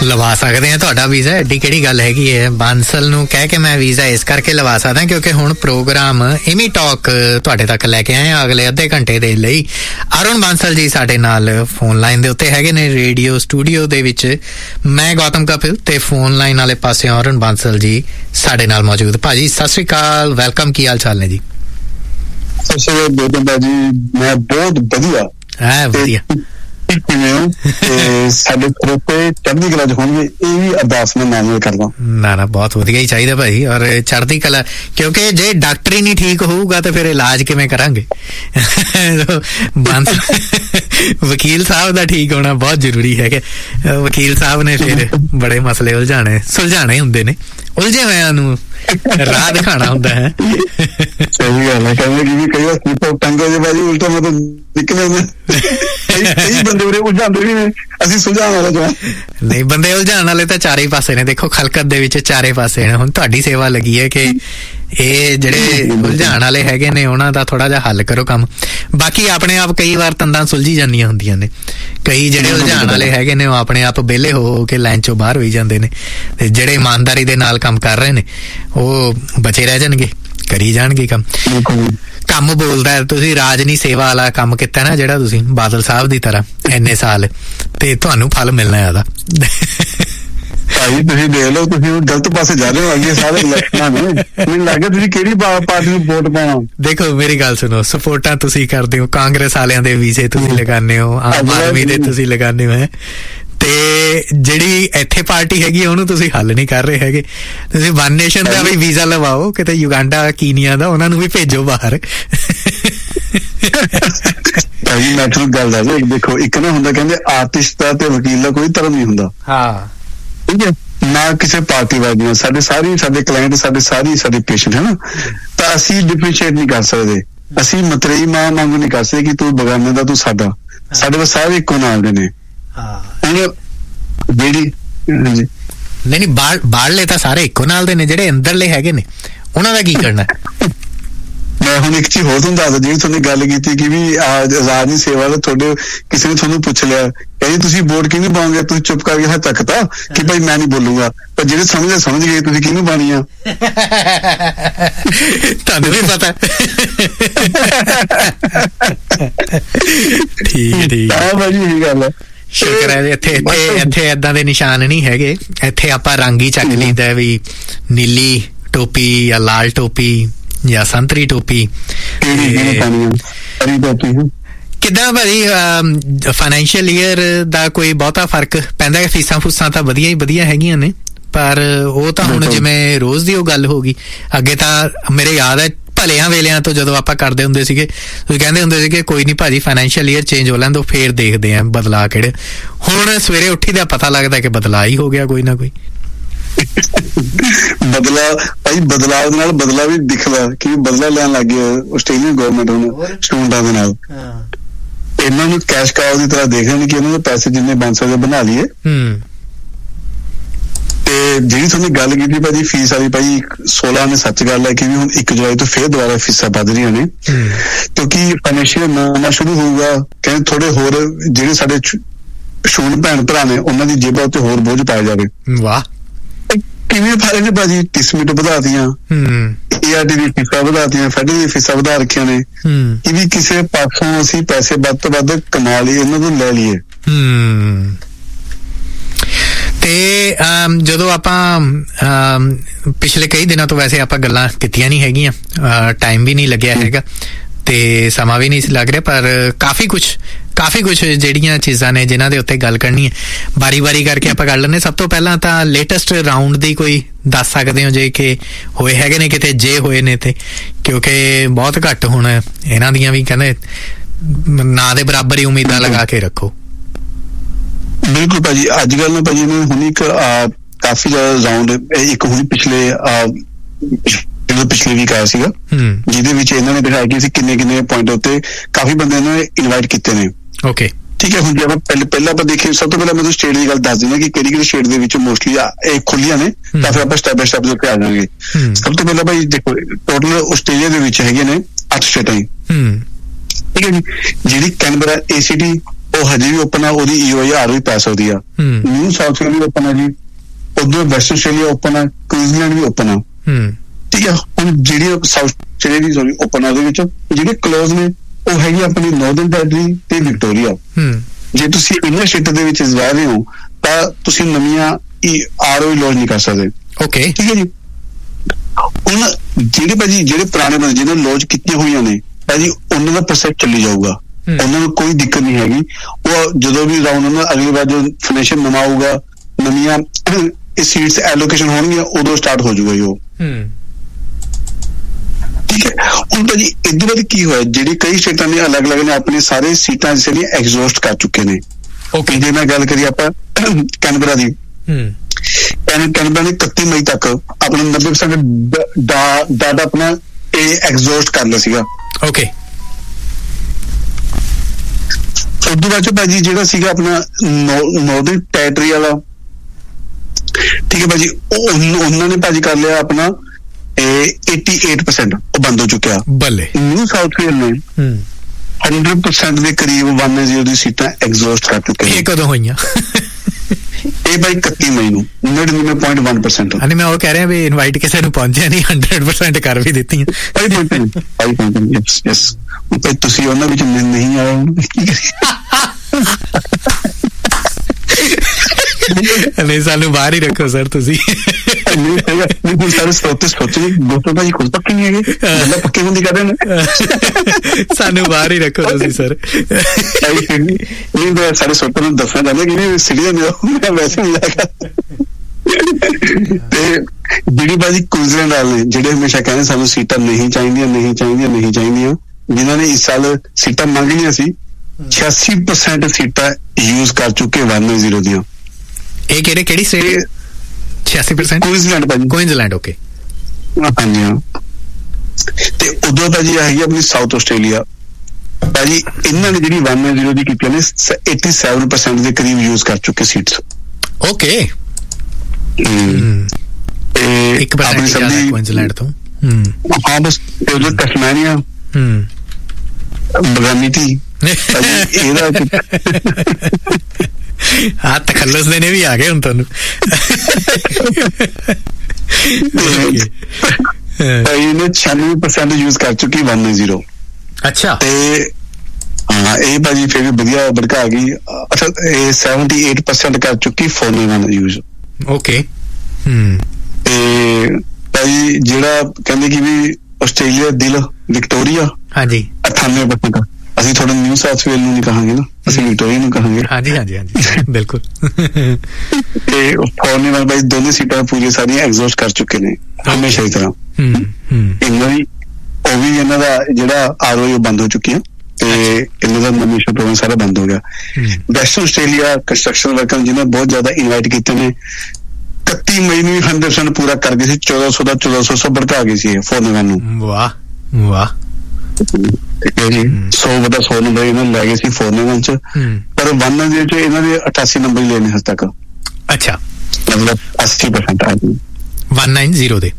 ਲਵਾ ਸਕਦੇ ਆ ਤੁਹਾਡਾ ਵੀਜ਼ਾ, ਐਡੀ ਕਿਹੜੀ ਗੱਲ ਹੈਗੀ ਹੈ। ਬਾਂਸਲ ਨੂੰ ਕਹਿ ਕੇ ਮੈਂ ਵੀਜ਼ਾ ਇਸ ਕਰਕੇ ਲਵਾ ਸਕਦਾ ਕਿਉਂਕਿ ਹੁਣ ਪ੍ਰੋਗਰਾਮ ਇਮੀ ਟਾਕ ਤੁਹਾਡੇ ਤੱਕ ਲੈ ਕੇ ਆਏ ਆ ਅਗਲੇ ਅੱਧੇ ਘੰਟੇ ਦੇ ਲਈ। ਅਰੁਣ ਬਾਂਸਲ ਜੀ ਸਾਡੇ ਨਾਲ ਫੋਨ ਲਾਈਨ ਦੇ ਉੱਤੇ ਹੈਗੇ ਨੇ ਰੇਡੀਓ ਸਟੂਡੀਓ ਦੇ ਵਿੱਚ। ਮੈਂ ਗੌਤਮ ਕਪਿਲ ਤੇ ਫੋਨ ਲਾਈਨ ਵਾਲੇ ਪਾਸੇ ਅਰੁਣ ਬਾਂਸਲ ਜੀ ਸਾਡੇ ਨਾਲ ਮੌਜੂਦ। ਭਾਜੀ ਸਤਿ ਸ਼੍ਰੀ ਅਕਾਲ, ਵੈਲਕਮ, ਕੀ ਹਾਲ ਚਾਲ ਨੇ ਜੀ? ਸਤਿ ਸ਼੍ਰੀ ਅਕਾਲ ਗੌਤਮ ਜੀ, ਮੈਂ ਬਹੁਤ ਵਧੀਆ। ਵਧੀਆ ਕਿਵੇਂ ਹੋ? ਤੇ ਸਾਡੇ ਸਰੋਤੇ ਚੜ੍ਹਦੀ ਕਲਾ 'ਚ ਹੋਣਗੇ, ਇਹ ਵੀ ਅਰਦਾਸ ਮੈਂ ਕਰਦਾ। ਨਾ ਬਹੁਤ ਵਧੀਆ ਹੀ ਚਾਹੀਦਾ ਭਾਈ, ਔਰ ਚੜ੍ਹਦੀ ਕਲਾ, ਕਿਉਂਕਿ ਜੇ ਡਾਕਟਰ ਹੀ ਨਹੀਂ ਠੀਕ ਹੋਊਗਾ ਤਾਂ ਫਿਰ ਇਲਾਜ ਕਿਵੇਂ ਕਰਾਂਗੇ? ਵਕੀਲ ਸਾਹਿਬ ਦਾ ਠੀਕ ਹੋਣਾ ਬਹੁਤ ਜ਼ਰੂਰੀ ਹੈਗਾ। ਵਕੀਲ ਸਾਹਿਬ ਨੇ ਫਿਰ ਬੜੇ ਮਸਲੇ ਸੁਲਝਾਣੇ ਹੁੰਦੇ ਨੇ, ਉਲਝੇ ਹੋਇਆਂ ਨੂੰ ਰਾਹ ਦਿਖਾਣਾ ਹੁੰਦਾ ਹੈ। ਸਹੀ ਗੱਲ ਹੈ, ਕਹਿੰਦੇ ਕਿ ਕਈ ਵਾਰ ਟੰਗੇ ਦੇ ਬਾਜੀ ਉਲਟਾ ਮਤਲਬ ਨਿਕਲੇ ਨੇ, ਕਈ ਬੰਦੇ ਉਰੇ ਉਲਝਾਉਂਦੇ ਵੀ ਨੇ, ਅਸੀਂ ਸੁਲਝਾਉਣ ਵਾਲਾ ਨਹੀਂ। ਬੰਦੇ ਉਲਝਾਉਣ ਵਾਲੇ ਤਾਂ ਚਾਰੇ ਪਾਸੇ ਨੇ, ਦੇਖੋ ਖਲਕਤ ਦੇ ਵਿੱਚ ਚਾਰੇ ਪਾਸੇ ਨੇ। ਹੁਣ ਤੁਹਾਡੀ ਸੇਵਾ ਲੱਗੀ ਹੈ ਕਿ ਇਹ ਜਿਹੜੇ ਉਲਝਾਉਣ ਵਾਲੇ ਹੈਗੇ ਨੇ ਉਹਨਾਂ ਦਾ ਥੋੜਾ ਜਿਹਾ ਹੱਲ ਕਰੋ ਕੰਮ। ਬਾਕੀ ਆਪਣੇ ਆਪ ਕਈ ਵਾਰ ਤੰਦਾਂ ਸੁਲਝੀ ਜਾਂਦੀਆਂ ਹੁੰਦੀਆਂ ਨੇ। ਕਈ ਜਿਹੜੇ ਉਲਝਾਉਣ ਵਾਲੇ ਹੈਗੇ ਨੇ ਉਹ ਆਪਣੇ ਆਪ ਵਿਹਲੇ ਹੋ ਕੇ ਲਾਈਨ ਚੋਂ ਬਾਹਰ ਹੋਈ ਜਾਂਦੇ ਨੇ, ਤੇ ਜਿਹੜੇ ਇਮਾਨਦਾਰੀ ਦੇ ਨਾਲ ਕੰਮ ਕਰ ਰਹੇ ਨੇ ਉਹ ਬਚੇ ਰਹਿ ਜਾਣਗੇ, ਕਰੀ ਜਾਣਗੇ ਕੰਮ ਬੋਲਦਾ। ਤੁਸੀਂ ਰਾਜਨੀ ਸੇਵਾ ਵਾਲਾ ਕੰਮ ਕੀਤਾ ਨਾ ਜਿਹੜਾ ਤੁਸੀਂ ਬਾਦਲ ਸਾਹਿਬ ਦੀ ਤਰ੍ਹਾਂ ਇੰਨੇ ਸਾਲ, ਤੇ ਤੁਹਾਨੂੰ ਫਲ ਮਿਲਣਾ ਉਹਦਾ। ਭਾਈ ਤੁਸੀਂ ਦੇਖ ਲਓ, ਤੁਸੀਂ ਗਲਤ ਪਾਸੇ ਜਾ ਰਹੇ ਹੋ ਅੱਗੇ ਸਾਰੇ ਇਲੈਕਸ਼ਨਾਂ ਨੇ। ਮੈਨੂੰ ਲੱਗਦਾ ਤੁਸੀਂ ਕਿਹੜੀ ਪਾਰਟੀ ਨੂੰ ਵੋਟ ਪਾਉਣਾ। ਦੇਖੋ ਮੇਰੀ ਗੱਲ ਸੁਣੋ, ਸਪੋਰਟਾਂ ਤੁਸੀਂ ਕਰਦੇ ਹੋ, ਕਾਂਗਰਸ ਵਾਲਿਆਂ ਦੇ ਵੀਜ਼ੇ ਤੁਸੀਂ ਲਗਾਉਂਦੇ ਹੋ, ਆਮ ਆਦਮੀ ਦੇ ਤੁਸੀਂ ਲਗਾਉਂਦੇ ਹੋ, ਤੇ ਜਿਹੜੀ ਇੱਥੇ ਪਾਰਟੀ ਹੈਗੀ ਉਹਨੂੰ ਤੁਸੀਂ ਹੱਲ ਨਹੀਂ ਕਰ ਰਹੇ ਹੈਗੇ। ਤੁਸੀਂ ਵਨ ਨੇਸ਼ਨ ਦਾ ਵੀ ਵੀਜ਼ਾ ਲਵਾਓ, ਕਿਤੇ ਯੁਗਾਂਡਾ ਕੀਨੀਆ ਦਾ, ਉਹਨਾਂ ਨੂੰ ਵੀ ਭੇਜੋ ਬਾਹਰ। ਭਾਜੀ ਮੈਂ ਤੁਹਾਨੂੰ ਗੱਲ ਦੱਸ, ਦੇਖੋ ਇੱਕ ਨਾ ਹੁੰਦਾ ਕਹਿੰਦੇ ਆਰਟਿਸਟ ਦਾ ਤੇ ਵਕੀਲ ਦਾ ਕੋਈ ਧਰਮ ਨਹੀਂ ਹੁੰਦਾ। ਹਾਂ ਠੀਕ ਹੈ ਨਾ, ਕਿਸੇ ਪਾਰਟੀ ਵਾਲੀਆਂ ਸਾਡੇ ਕਲਾਇੰਟ ਸਾਡੇ ਪੇਸ਼ੈਂਟ ਹੈ ਨਾ, ਤਾਂ ਅਸੀਂ ਡਿਫਰੈਂਸ਼ੀਏਟ ਨਹੀਂ ਕਰ ਸਕਦੇ। ਅਸੀਂ ਮਤਰੇਈ ਮਾਂ ਵਾਂਗੂ ਨਹੀਂ ਕਰ ਸਕਦੇ ਕਿ ਤੂੰ ਬਗਾਨੇ ਦਾ ਤੂੰ ਸਾਡਾ। ਸਾਡੇ ਕੋਲ ਸਾਰੇ ਇੱਕੋ ਨਾਲ ਦੇ ਨੇ। ਜਿਹੜੀ ਨਹੀਂ ਬਾਹਰਲੇ ਤਾਂ ਸਾਰੇ ਇੱਕੋ ਨਾਲ ਦੇ ਨੇ, ਜਿਹੜੇ ਅੰਦਰਲੇ ਹੈਗੇ ਨੇ ਉਹਨਾਂ ਦਾ ਕੀ ਕਰਨਾ? ਮੈਂ ਹੁਣ ਇੱਕ ਚੀਜ਼ ਹੋਰ ਤੁਹਾਨੂੰ ਦੱਸਦਾ, ਜਿਹੜੀ ਤੁਹਾਨੂੰ ਗੱਲ ਕੀਤੀ ਕਿ ਵੀ ਆਜ਼ਾਦ ਦੀ ਸੇਵਾ ਦਾ ਤੁਹਾਡੇ ਕਿਸੇ ਨੇ ਤੁਹਾਨੂੰ ਪੁੱਛ ਲਿਆ ਕਹਿੰਦੇ ਤੁਸੀਂ ਵੋਟ ਕਿਹਨੂੰ ਪਾਓਗੇ, ਤੁਸੀਂ ਚੁੱਪ ਕਰਕੇ ਹੱਥ ਤੱਕਤਾ ਕਿ ਭਾਈ ਮੈਂ ਨਹੀਂ ਬੋਲੂਗਾ, ਪਰ ਜਿਹੜੇ ਸਮਝ ਗਏ ਤੁਸੀਂ ਕਿਹਨੂੰ ਪਾਣੀ ਆ। ਤੁਹਾਨੂੰ ਵੀ ਪਤਾ। ਠੀਕ ਭਾਜੀ ਇਹੀ ਗੱਲ ਹੈ। ਸ਼ੁਕਰ ਹੈ ਇੱਥੇ ਏਦਾਂ ਦੇ ਨਿਸ਼ਾਨ ਨਹੀਂ ਹੈਗੇ। ਇੱਥੇ ਆਪਾਂ ਰੰਗ ਹੀ ਚੱਕ ਲਈਦਾ ਵੀ ਨੀਲੀ ਟੋਪੀ ਜਾਂ ਲਾਲ ਟੋਪੀ ਜਾਂ ਸੰਤਰੀ ਟੋਪੀ। ਕਿੱਦਾਂ ਭਾਜੀ ਫਾਈਨੈਂਸ਼ੀਅਲ ਈਅਰ ਦਾ ਕੋਈ ਬਹੁਤਾ ਫਰਕ ਪੈਂਦਾ? ਫੀਸਾਂ ਫੂਸਾਂ ਤਾਂ ਵਧੀਆ ਹੈਗੀਆਂ ਨੇ, ਪਰ ਉਹ ਤਾਂ ਹੁਣ ਜਿਵੇਂ ਰੋਜ਼ ਦੀ ਉਹ ਗੱਲ ਹੋ ਗਈ। ਅੱਗੇ ਤਾਂ ਮੇਰੇ ਯਾਦ ਹੈ ਭਲਿਆਂ ਵੇਲਿਆਂ ਤੋਂ ਜਦੋਂ ਆਪਾਂ ਕਰਦੇ ਹੁੰਦੇ ਸੀਗੇ, ਤੁਸੀਂ ਕਹਿੰਦੇ ਹੁੰਦੇ ਸੀਗੇ ਕੋਈ ਨਹੀਂ ਭਾਜੀ ਫਾਈਨੈਂਸ਼ੀਅਲ ਈਅਰ ਚੇਂਜ ਹੋ ਲੈਣ, ਫੇਰ ਦੇਖਦੇ ਆ ਬਦਲਾਅ ਕਿਹੜੇ। ਹੁਣ ਸਵੇਰੇ ਉੱਠੀ ਦਾ ਪਤਾ ਲੱਗਦਾ ਕਿ ਬਦਲਾਅ ਹੀ ਹੋ ਗਿਆ ਕੋਈ ਨਾ ਕੋਈ। ਬਦਲਾਅ ਦੇ ਨਾਲ ਬਦਲਾ ਵੀ ਦਿਖਦਾ ਕਿ ਬਦਲਾ ਲੈਣ ਲੱਗ ਗਿਆ ਆਸਟ੍ਰੇਲੀਅਨ ਗਵਰਨਮੈਂਟ ਹੁਣ ਸਟੂਡੈਂਟਾਂ ਦੇ ਨਾਲ। ਇਹਨਾਂ ਨੂੰ ਕੈਸ਼ ਕਾਉ ਦੀ ਤਰ੍ਹਾਂ ਦੇਖ ਰਹੇ ਨੇ ਕਿ ਇਹਨਾਂ ਦੇ ਪੈਸੇ ਜਿੰਨੇ ਬਣ ਸਕਦੇ ਬਣਾ ਲਈਏ। ਤੇ ਜਿਹੜੀ ਤੁਹਾਨੂੰ ਗੱਲ ਕੀਤੀ ਭਾਜੀ ਫੀਸ ਵਾਲੀ, ਭਾਈ 16 ਨੇ ਸੱਚ ਗੱਲ ਹੈ ਕਿ ਵੀ ਹੁਣ 1 ਜੁਲਾਈ ਤੋਂ ਫੇਰ ਦੁਬਾਰਾ ਫੀਸਾਂ ਵੱਧ ਰਹੀਆਂ ਨੇ, ਕਿਉਂਕਿ ਫਾਈਨੈਂਸ਼ੀਅਲ ਨਵਾਂ ਸ਼ੁਰੂ ਹੋਊਗਾ। ਕਹਿੰਦੇ ਥੋੜੇ ਹੋਰ ਜਿਹੜੇ ਸਾਡੇ ਸਟੂਡੈਂਟ ਭੈਣ ਭਰਾ ਨੇ ਉਹਨਾਂ ਦੀ ਜੇਬਾਂ ਉੱਤੇ ਹੋਰ ਬੋਝ ਪਾਇਆ ਜਾਵੇ। ਵਾਹ, ਕਿਵੇਂ ਫਾਇਦੇ ਨੇ ਭਾਜੀ? ਟਿਸਮਿਟ ਵਧਾਤੀਆਂ, ART ਦੀ ਫੀਸਾਂ ਵਧਾਤੀਆਂ, ਫੈਡਰਲ ਦੀ ਫੀਸਾਂ ਵਧਾ ਰੱਖੀਆਂ ਨੇ। ਇਹ ਵੀ ਕਿਸੇ ਪਾਸੋਂ ਅਸੀਂ ਪੈਸੇ ਵੱਧ ਤੋਂ ਵੱਧ ਕਮਾ ਲਈਏ, ਇਹਨਾਂ ਤੋਂ ਲੈ ਲਈਏ। ਤੇ ਜਦੋਂ ਆਪਾਂ ਪਿਛਲੇ ਕਈ ਦਿਨਾਂ ਤੋਂ ਵੈਸੇ ਆਪਾਂ ਗੱਲਾਂ ਕੀਤੀਆਂ ਨਹੀਂ ਹੈਗੀਆਂ, ਟਾਈਮ ਵੀ ਨਹੀਂ ਲੱਗਿਆ ਹੈਗਾ ਤੇ ਸਮਾਂ ਵੀ ਨਹੀਂ ਲੱਗ ਰਿਹਾ, ਪਰ ਕਾਫੀ ਕੁਛ ਜਿਹੜੀਆਂ ਚੀਜ਼ਾਂ ਨੇ ਜਿਨ੍ਹਾਂ ਦੇ ਉੱਤੇ ਗੱਲ ਕਰਨੀ ਹੈ, ਵਾਰੀ ਕਰਕੇ ਆਪਾਂ ਕਰ ਲੈਂਦੇ। ਸਭ ਤੋਂ ਪਹਿਲਾਂ ਤਾਂ ਲੇਟੈਸਟ ਰਾਊਂਡ ਦੀ ਕੋਈ ਦੱਸ ਸਕਦੇ ਹੋ ਜੇ ਕਿ ਹੋਏ ਹੈਗੇ ਨੇ ਕਿਤੇ, ਜੇ ਹੋਏ ਨੇ ਤੇ, ਕਿਉਂਕਿ ਬਹੁਤ ਘੱਟ ਹੁਣ ਇਹਨਾਂ ਦੀਆਂ ਵੀ ਕਹਿੰਦੇ ਨਾ ਦੇ ਬਰਾਬਰ ਹੀ ਉਮੀਦਾਂ ਲਗਾ ਕੇ ਰੱਖੋ। ਬਿਲਕੁਲ ਭਾਜੀ, ਅੱਜ ਕੱਲ ਨਾ ਭਾਜੀ ਹੁਣ ਇੱਕ ਕਾਫੀ ਜ਼ਿਆਦਾ ਰਾਊਂਡ ਇੱਕ ਹੁਣ ਪਿਛਲੇ ਵੀਕ ਆਇਆ ਸੀਗਾ, ਜਿਹਦੇ ਵਿੱਚ ਇਹਨਾਂ ਨੇ ਦਿਖਾਇਆ ਕਿ ਅਸੀਂ ਕਿੰਨੇ ਪੁਆਇੰਟ ਉੱਤੇ ਕਾਫੀ ਬੰਦੇ ਇਹਨਾਂ ਨੇ ਇਨਵਾਈਟ ਕੀਤੇ ਨੇ। ਓਕੇ ਠੀਕ ਹੈ। ਹੁਣ ਜੇ ਆਪਾਂ ਪਹਿਲਾਂ ਆਪਾਂ ਦੇਖੀਏ, ਸਭ ਤੋਂ ਪਹਿਲਾਂ ਮੈਂ ਤੁਹਾਨੂੰ ਸਟੇਟ ਦੀ ਗੱਲ ਦੱਸ ਦਿੰਦਾ ਕਿ ਕਿਹੜੀ ਸਟੇਟ ਦੇ ਵਿੱਚ ਮੋਸਟਲੀ ਇਹ ਖੁੱਲੀਆਂ ਨੇ, ਤਾਂ ਫਿਰ ਆਪਾਂ ਸਟੈਪ ਬਾਈ ਸਟੈਪ ਉੱਤੇ ਆ ਜਾਵਾਂਗੇ। ਸਭ ਤੋਂ ਪਹਿਲਾਂ ਭਾਈ ਦੇਖੋ, ਟੋਟਲ ਆਸਟ੍ਰੇਲੀਆ ਦੇ ਵਿੱਚ ਹੈਗੇ ਨੇ 8 ਸਟੇਟਾਂ ਹੀ, ਠੀਕ ਹੈ ਜੀ। ਜਿਹੜੀ ਕੈਨਬਰਾ ACT ਉਹ ਹਜੇ ਵੀ ਓਪਨ ਆ, ਉਹਦੀ EOI ROE ਪੈ ਸਕਦੀ ਆ। ਨਿਊ ਸਾਊਥ ਵੇਲ ਵੀ ਓਪਨ ਆ ਜੀ, ਉਧਰ ਵੈਸਟਰਨ ਆਸਟ੍ਰੇਲੀਆ ਓਪਨ ਆ, ਕੁਈਨਜ਼ਲੈਂਡ ਵੀ ਓਪਨ ਆ। ਠੀਕ ਆ, ਹੁਣ ਜਿਹੜੀ ਸਾਊਥ ਆਸਟ੍ਰੇਲੀਆ ਦੀ ਸੌਰੀ ਓਪਨ ਆ, ਉਹਦੇ ਵਿੱਚ ਜਿਹੜੇ ਕਲੋਜ਼ ਨੇ ਉਹ ਹੈਗੀ ਆਪਣੀ ਨਾਰਦਰਨ ਟੈਰੀਟਰੀ ਤੇ ਵਿਕਟੋਰੀਆ। ਜੇ ਤੁਸੀਂ ਇਹਨਾਂ ਸਟੇਟਾਂ ਦੇ ਵਿੱਚ ਰਹਿ ਰਹੇ ਹੋ ਤਾਂ ਤੁਸੀਂ ਨਵੀਆਂ ROE ਲੌਂਚ ਨਹੀਂ ਕਰ ਸਕਦੇ। ਓਕੇ, ਠੀਕ ਹੈ ਜੀ। ਹੁਣ ਜਿਹੜੇ ਭਾਜੀ ਜਿਹੜੇ ਪੁਰਾਣੇ ਬੰਦੇ ਜਿਹਨਾਂ ਲੌਂਚ ਕੀਤੀਆਂ ਹੋਈਆਂ ਨੇ ਭਾਜੀ, ਉਹਨਾਂ ਦਾ ਪ੍ਰੋਸੈਸ ਚੱਲੀ ਜਾਊਗਾ, ਉਹਨਾਂ ਨੂੰ ਕੋਈ ਦਿੱਕਤ ਨਹੀਂ ਹੈਗੀ। ਉਹ ਜਦੋਂ ਵੀ ਰਾਊਂਡ ਉਹਨਾਂ ਅਗਲੀ ਵਾਰ ਜੋ ਫਾਈਨੈਂਸ਼ੀਅਲ ਨਵਾਂ ਆਊਗਾ, ਨਵੀਆਂ ਸੀਟਸ ਐਲੋਕੇਸ਼ਨ ਹੋਣਗੀਆਂ, ਉਦੋਂ ਸਟਾਰਟ ਹੋ ਜਾਊਗਾ ਉਹ। ਠੀਕ ਹੈ। ਹੁਣ ਭਾਜੀ ਇਹਦੇ ਬਾਰੇ ਕੀ ਹੋਇਆ, ਜਿਹੜੀ ਕਈ ਸਟੇਟਾਂ ਨੇ ਅਲੱਗ-ਅਲੱਗ ਨੇ ਆਪਣੇ ਸਾਰੇ ਸੀਟਾਂ ਜਿਹੜੀਆਂ ਐਗਜ਼ੌਸਟ ਕਰ ਚੁੱਕੇ ਨੇ। ਓਕੇ, ਜੇ ਮੈਂ ਗੱਲ ਕਰੀ ਆਪਾਂ ਕੈਨਬਰਾ ਦੀ, ਕੈਨਬਰਾ ਨੇ 31 ਮਈ ਤੱਕ ਆਪਣਾ 90% ਡਾਟਾ ਆਪਣਾ ਇਹ ਐਗਜ਼ੌਸਟ ਕਰ ਲਿਆ ਸੀਗਾ। ਓਕੇ, ਉਦੋਂ ਬਾਅਦ ਭਾਜੀ ਜਿਹੜਾ ਸੀਗਾ ਆਪਣਾ ਨਾਰਦਰਨ ਟੈਰੀਟਰੀ ਵਾਲਾ, ਠੀਕ ਹੈ ਭਾਜੀ, ਉਹਨਾਂ ਨੇ ਭਾਜੀ ਕਰ ਲਿਆ ਆਪਣਾ 88% ਉਹ ਬੰਦ ਹੋ ਚੁੱਕਿਆ। ਬੱਲੇ। ਨਿਊ ਸਾਊਥ ਵੇਲ ਨੇ 100% ਦੇ ਕਰੀਬ 190 ਦੀ ਸੀਟਾਂ ਐਗਜ਼ੌਸਟ ਕਰ ਚੁੱਕੇ ਨੇ। ਇਹ ਕਦੋਂ ਹੋਈਆਂ? ਇਹ ਭਾਈ 31 ਮਈ ਨੂੰ 99.1%। ਹਾਂਜੀ, ਮੈਂ ਉਹ ਕਹਿ ਰਿਹਾ ਵੀ ਇਨਵਾਈਟ ਕਿਸੇ ਨੂੰ ਪਹੁੰਚਿਆ ਨਹੀਂ, 100% ਕਰ ਵੀ ਦਿੱਤੀਆਂ। ਯੈਸ, ਭਾਈ ਤੁਸੀਂ ਉਹਨਾਂ ਵਿੱਚ ਨਹੀਂ ਆਏ ਹੁਣ ਕੀ ਕਰੀਏ? ਨਹੀਂ, ਸਾਨੂੰ ਬਾਹਰ ਹੀ ਰੱਖੋ ਸਰ ਤੁਸੀਂ। ਸਾਰੇ ਸਰੋਤੇ ਸੋਚੇ ਦੋਸਤੋ ਭਾਜੀ ਖੁਦ ਪੱਕੇ ਨਹੀਂ ਹੈਗੇ, ਗੱਲਾਂ ਪੱਕੇ ਹੁੰਦੀ ਕਰਦੇ ਨੇ। ਸਾਨੂੰ ਬਾਹਰ ਹੀ ਰੱਖੋ ਤੁਸੀਂ ਸਰ। ਨਹੀਂ, ਸਾਰੇ ਸਰੋਤੇ ਨੂੰ ਦੱਸਣਾ ਚਾਹੁੰਦੇ ਕਿ ਸਿਟੀ ਦਾ ਵੈਸੇ ਨਹੀਂ ਲੱਗਾ। ਤੇ ਜਿਹੜੀ ਭਾਜੀ ਕੁਈਨਜ਼ਲੈਂਡ ਵਾਲੇ ਨੇ ਜਿਹੜੇ ਹਮੇਸ਼ਾ ਕਹਿੰਦੇ ਸਾਨੂੰ ਸੀਟਾਂ ਨਹੀਂ ਚਾਹੀਦੀਆਂ, ਜਿਨ੍ਹਾਂ ਨੇ ਇਸ ਸਾਲ ਸੀਟਾਂ ਮੰਗ ਲਈਆਂ ਸੀ, 86% ਸੀਟਾਂ ਯੂਜ਼ ਕਰ ਚੁੱਕੇ 190 ਦੀਆਂ। ਇਹ ਕਿਹੜੀ ਸਟੇਟ? 86% ਕੁਈਨਜ਼ਲੈਂਡ ਭਾਜੀ। Queensland, okay. ਹਾਂਜੀ ਹਾਂ। ਤੇ ਉਦੋਂ ਭਾਜੀ ਹੈਗੀ ਆਪਣੀ ਸਾਊਥ ਆਸਟ੍ਰੇਲੀਆ ਭਾਜੀ, ਇਹਨਾਂ ਨੇ ਜਿਹੜੀ 190 ਦੀ ਕੀਤੀ ਨੇ 87% ਦੇ ਕਰੀਬ ਯੂਜ਼ ਕਰ ਚੁੱਕੇ ਸੀਟਸ। ਓਕੇ, ਤੇ 1% ਜ਼ਿਆਦਾ ਕੁਈਨਜ਼ਲੈਂਡ ਤੋਂ। ਹਾਂ ਬਸ, ਉਦੋਂ ਟਸਮਾਨੀਆ, ਬਗਾਨੀਟੀ ਇਹਦਾ ਤਖੱਲਸ ਦੇ ਨੇ ਵੀ ਆ ਗਏ ਹੁਣ ਤੁਹਾਨੂੰ। ਇਹਨੇ 96% ਯੂਜ਼ ਕਰ ਚੁੱਕੀ 190। ਅੱਛਾ। ਤੇ ਹਾਂ, ਇਹ ਭਾਜੀ ਫਿਰ ਵੀ ਵਧੀਆ ਭੜਕਾ ਗਈ। ਅੱਛਾ, ਇਹ 78% ਕਰ ਚੁੱਕੀ 491 ਯੂਜ਼। ਓਕੇ। ਤੇ ਭਾਜੀ ਜਿਹੜਾ ਕਹਿੰਦੇ ਕਿ ਵੀ ਆਸਟ੍ਰੇਲੀਆ ਦਿਲ ਵਿਕਟੋਰੀਆ, ਹਾਂਜੀ, 98%। ਅਸੀਂ ਥੋੜਾ ਨਿਊ ਸਾਊਥ ਵੇਲ ਨੂੰ ਨਹੀਂ ਕਹਾਂਗੇ ਨਾ, ਅਸੀਂ ਵਿਕਟੋਰੀਆ ਨੂੰ ਕਹਾਂਗੇ। ਹਾਂਜੀ, ਬਿਲਕੁਲ। ਤੇ 491 ਭਾਈ ਦੋਨੇ ਸੀਟਾਂ ਪੂਰੀਆਂ ਸਾਰੀਆਂ ਐਗਜ਼ੌਸਟ ਕਰ ਚੁੱਕੇ ਨੇ, ਹਮੇਸ਼ਾ ਦੀ ਤਰ੍ਹਾਂ। ਇਹਨਾਂ ਦੀ ਉਹ ਵੀ ਇਹਨਾਂ ਦਾ ਜਿਹੜਾ ROE ਬੰਦ ਹੋ ਚੁੱਕੀ ਆ, ਤੇ ਇਹਨਾਂ ਦਾ ਨਮੀਸ਼ਾ ਪ੍ਰੋਗਰਾਮ ਸਾਰਾ ਬੰਦ ਹੋ ਗਿਆ। ਵੈਸਟਰਨ ਆਸਟ੍ਰੇਲੀਆ ਕੰਸਟਰਕਸ਼ਨ ਵਰਕਰ ਜਿਹਨਾਂ ਬਹੁਤ ਜ਼ਿਆਦਾ ਇਨਵਾਈਟ ਕੀਤੇ ਨੇ, 31 ਮਈ ਨੂੰ 100% ਪੂਰਾ ਕਰ ਗਏ ਸੀ। 1400 ਦਾ 1400 ਭੜਕਾ ਗਏ ਸੀ 491 ਨੂੰ। ਵਾਹ। ਠੀਕ ਹੈ ਜੀ, 100/100 ਨੰਬਰ ਇਹਨਾਂ ਲੈ ਗਏ ਸੀ 491 ਚ, ਪਰ 190 ਚ ਇਹਨਾਂ ਦੇ 88 ਨੰਬਰ ਹੀ ਲੈਣੇ ਹਜੇ ਤੱਕ। ਅੱਛਾ, ਮਤਲਬ 80% ਆ ਗਏ 190 ਦੇ।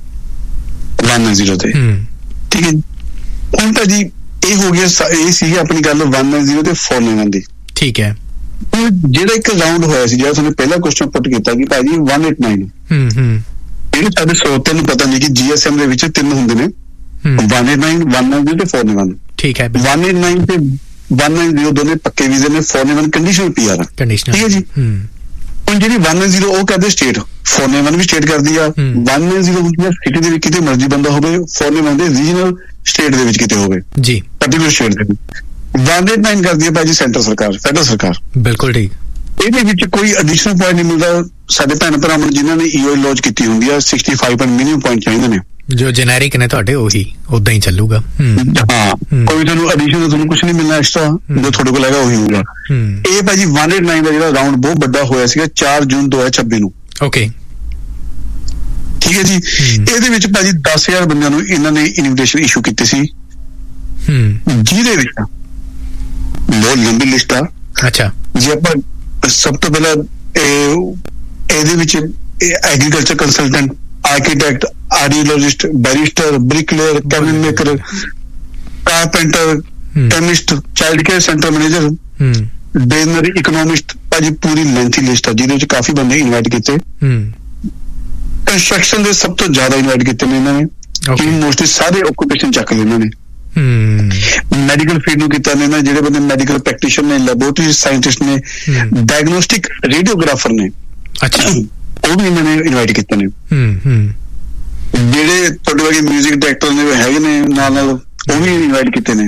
ਠੀਕ ਹੈ, ਹੁਣ ਤਾਂ ਜੀ ਇਹ ਹੋ ਗਿਆ, ਇਹ ਸੀ ਆਪਣੀ ਗੱਲ 190 ਤੇ 491 ਦੀ। ਠੀਕ ਹੈ। ਜਿਹੜਾ ਇੱਕ ਰਾਊਂਡ ਹੋਇਆ ਸੀ, ਜਿਹੜਾ ਤੁਹਾਨੂੰ ਪਹਿਲਾ ਕੁਐਸਚਨ ਪੁੱਟ ਕੀਤਾ ਕਿ ਭਾਜੀ 189, ਜਿਹੜੇ ਸਾਡੇ ਸਰੋਤਿਆਂ ਨੂੰ ਪਤਾ ਨਹੀਂ ਕਿ GSM ਦੇ ਵਿੱਚ 3 ਹੁੰਦੇ ਨੇ, 189, 190 ਤੇ 491। ਠੀਕ ਹੈ। 189 ਤੇ 190 ਦੋਨੇ ਪੱਕੇ ਵੀਜ਼ੇ ਨੇ, 491 ਕੰਡੀਸ਼ਨਲ PR ਆ। ਠੀਕ ਹੈ ਜੀ। ਹੁਣ ਜਿਹੜੀ 190 ਉਹ ਕਰਦੇ ਸਟੇਟ, 491 ਵੀ ਸਟੇਟ ਕਰਦੀ ਆ। 190 ਹੁੰਦੀ ਆ ਸਿਟੀ ਦੇ ਵਿੱਚ ਕਿਤੇ ਮਰਜ਼ੀ ਬੰਦਾ ਹੋਵੇ, 491 ਦੇ ਰੀਜਨਲ ਸਟੇਟ ਦੇ ਵਿੱਚ ਕਿਤੇ ਹੋਵੇ ਜੀ, ਪਰਟੀਕੂਲਰ ਸਟੇਟ ਦੇ ਵਿੱਚ। 189 ਕਰਦੀ ਹੈ ਭਾਜੀ ਸੈਂਟਰ ਸਰਕਾਰ, ਫੈਡਰਲ ਸਰਕਾਰ। ਬਿਲਕੁਲ ਠੀਕ। ਇਹਦੇ ਵਿੱਚ ਕੋਈ ਐਡੀਸ਼ਨਲ ਪੁਆਇੰਟ ਨਹੀਂ ਮਿਲਦਾ ਸਾਡੇ ਭੈਣ ਭਰਾਵਾਂ ਨੂੰ ਜਿਨ੍ਹਾਂ ਨੇ EOI ਲੌਂਚ ਕੀਤੀ ਹੁੰਦੀ ਆ। 65 ਮਿਨੀਮਮ ਪੁਆਇੰਟ ਚਾਹੀਦੇ ਨੇ, ਜੋ ਜੈਨਰਿਕ ਨੇ ਤੁਹਾਡੇ, ਉਹੀ ਉਦਾਂ ਹੀ ਚੱਲੂਗਾ। ਹਾਂ, ਕੋਈ ਤੁਹਾਨੂੰ ਐਡੀਸ਼ਨਲ ਤੁਹਾਨੂੰ ਕੁਝ ਨਹੀਂ ਮਿਲਣਾ ਐਕਸਟਰਾ, ਜੋ ਤੁਹਾਡੇ ਕੋਲ ਹੈਗਾ ਉਹੀ ਹੋਊਗਾ। ਇਹ ਭਾਜੀ 189 ਦਾ ਜਿਹੜਾ ਰਾਊਂਡ ਬਹੁਤ ਵੱਡਾ ਹੋਇਆ ਸੀਗਾ 4 ਜੂਨ 2026 ਨੂੰ। ਓਕੇ, ਠੀਕ ਹੈ ਜੀ। ਇਹਦੇ ਵਿੱਚ ਭਾਜੀ 10,000 ਬੰਦਿਆਂ ਨੂੰ ਇਹਨਾਂ ਨੇ ਇਨਵੀਟੇਸ਼ਨ ਇਸ਼ੂ ਕੀਤੀ ਸੀ, ਜਿਹਦੇ ਵਿੱਚ ਬਹੁਤ ਲੰਬੀ ਲਿਸਟ ਆ। ਅੱਛਾ, ਜੇ ਆਪਾਂ ਸਭ ਤੋਂ ਪਹਿਲਾਂ ਇਹਦੇ ਵਿੱਚ agriculture consultant, architect, ਆਰਡੀਓਲੋਜਿਸਟ, barrister, ਬ੍ਰਿਕਲੇਅਰ, cabin maker, carpenter, chemist, child care centre manager, designer, economist ਭਾਜੀ, ਪੂਰੀ ਲੈਂਥੀ ਲਿਸਟ ਆ ਜਿਹਦੇ ਵਿੱਚ ਕਾਫੀ ਬੰਦੇ ਇਨਵਾਈਟ ਕੀਤੇ। ਕੰਸਟਰਕਸ਼ਨ ਦੇ ਸਭ ਤੋਂ ਜ਼ਿਆਦਾ ਇਨਵਾਈਟ ਕੀਤੇ ਨੇ ਇਹਨਾਂ ਨੇ, ਕਿ ਮੋਸਟਲੀ ਸਾਰੇ ਓਕੂਪੇਸ਼ਨ ਚੱਕ ਲਏ ਇਹਨਾਂ ਨੇ। ਮੈਡੀਕਲ ਫੀਲਡ ਨੂੰ ਕੀਤਾ ਨੇ ਨਾ, ਜਿਹੜੇ ਬੰਦੇ ਮੈਡੀਕਲ ਪ੍ਰੈਕਟੀਸ਼ਨਰ ਨੇ, ਲੈਬੋਰਟਰੀ ਸਾਇੰਟਿਸਟ ਨੇ, ਡਾਇਗਨੋਸਟਿਕ ਰੇਡੀਓਗ੍ਰਾਫਰ ਨੇ, ਉਹ ਵੀ ਇਹਨਾਂ ਨੇ ਇਨਵਾਈਟ ਕੀਤੇ ਨੇ। ਜਿਹੜੇ ਤੁਹਾਡੇ ਵਰਗੇ ਮਿਊਜ਼ਿਕ ਡਾਇਰੈਕਟਰ ਨੇ ਹੈਗੇ ਨੇ ਨਾਲ ਉਹ ਵੀ ਇਨਵਾਈਟ ਕੀਤੇ ਨੇ।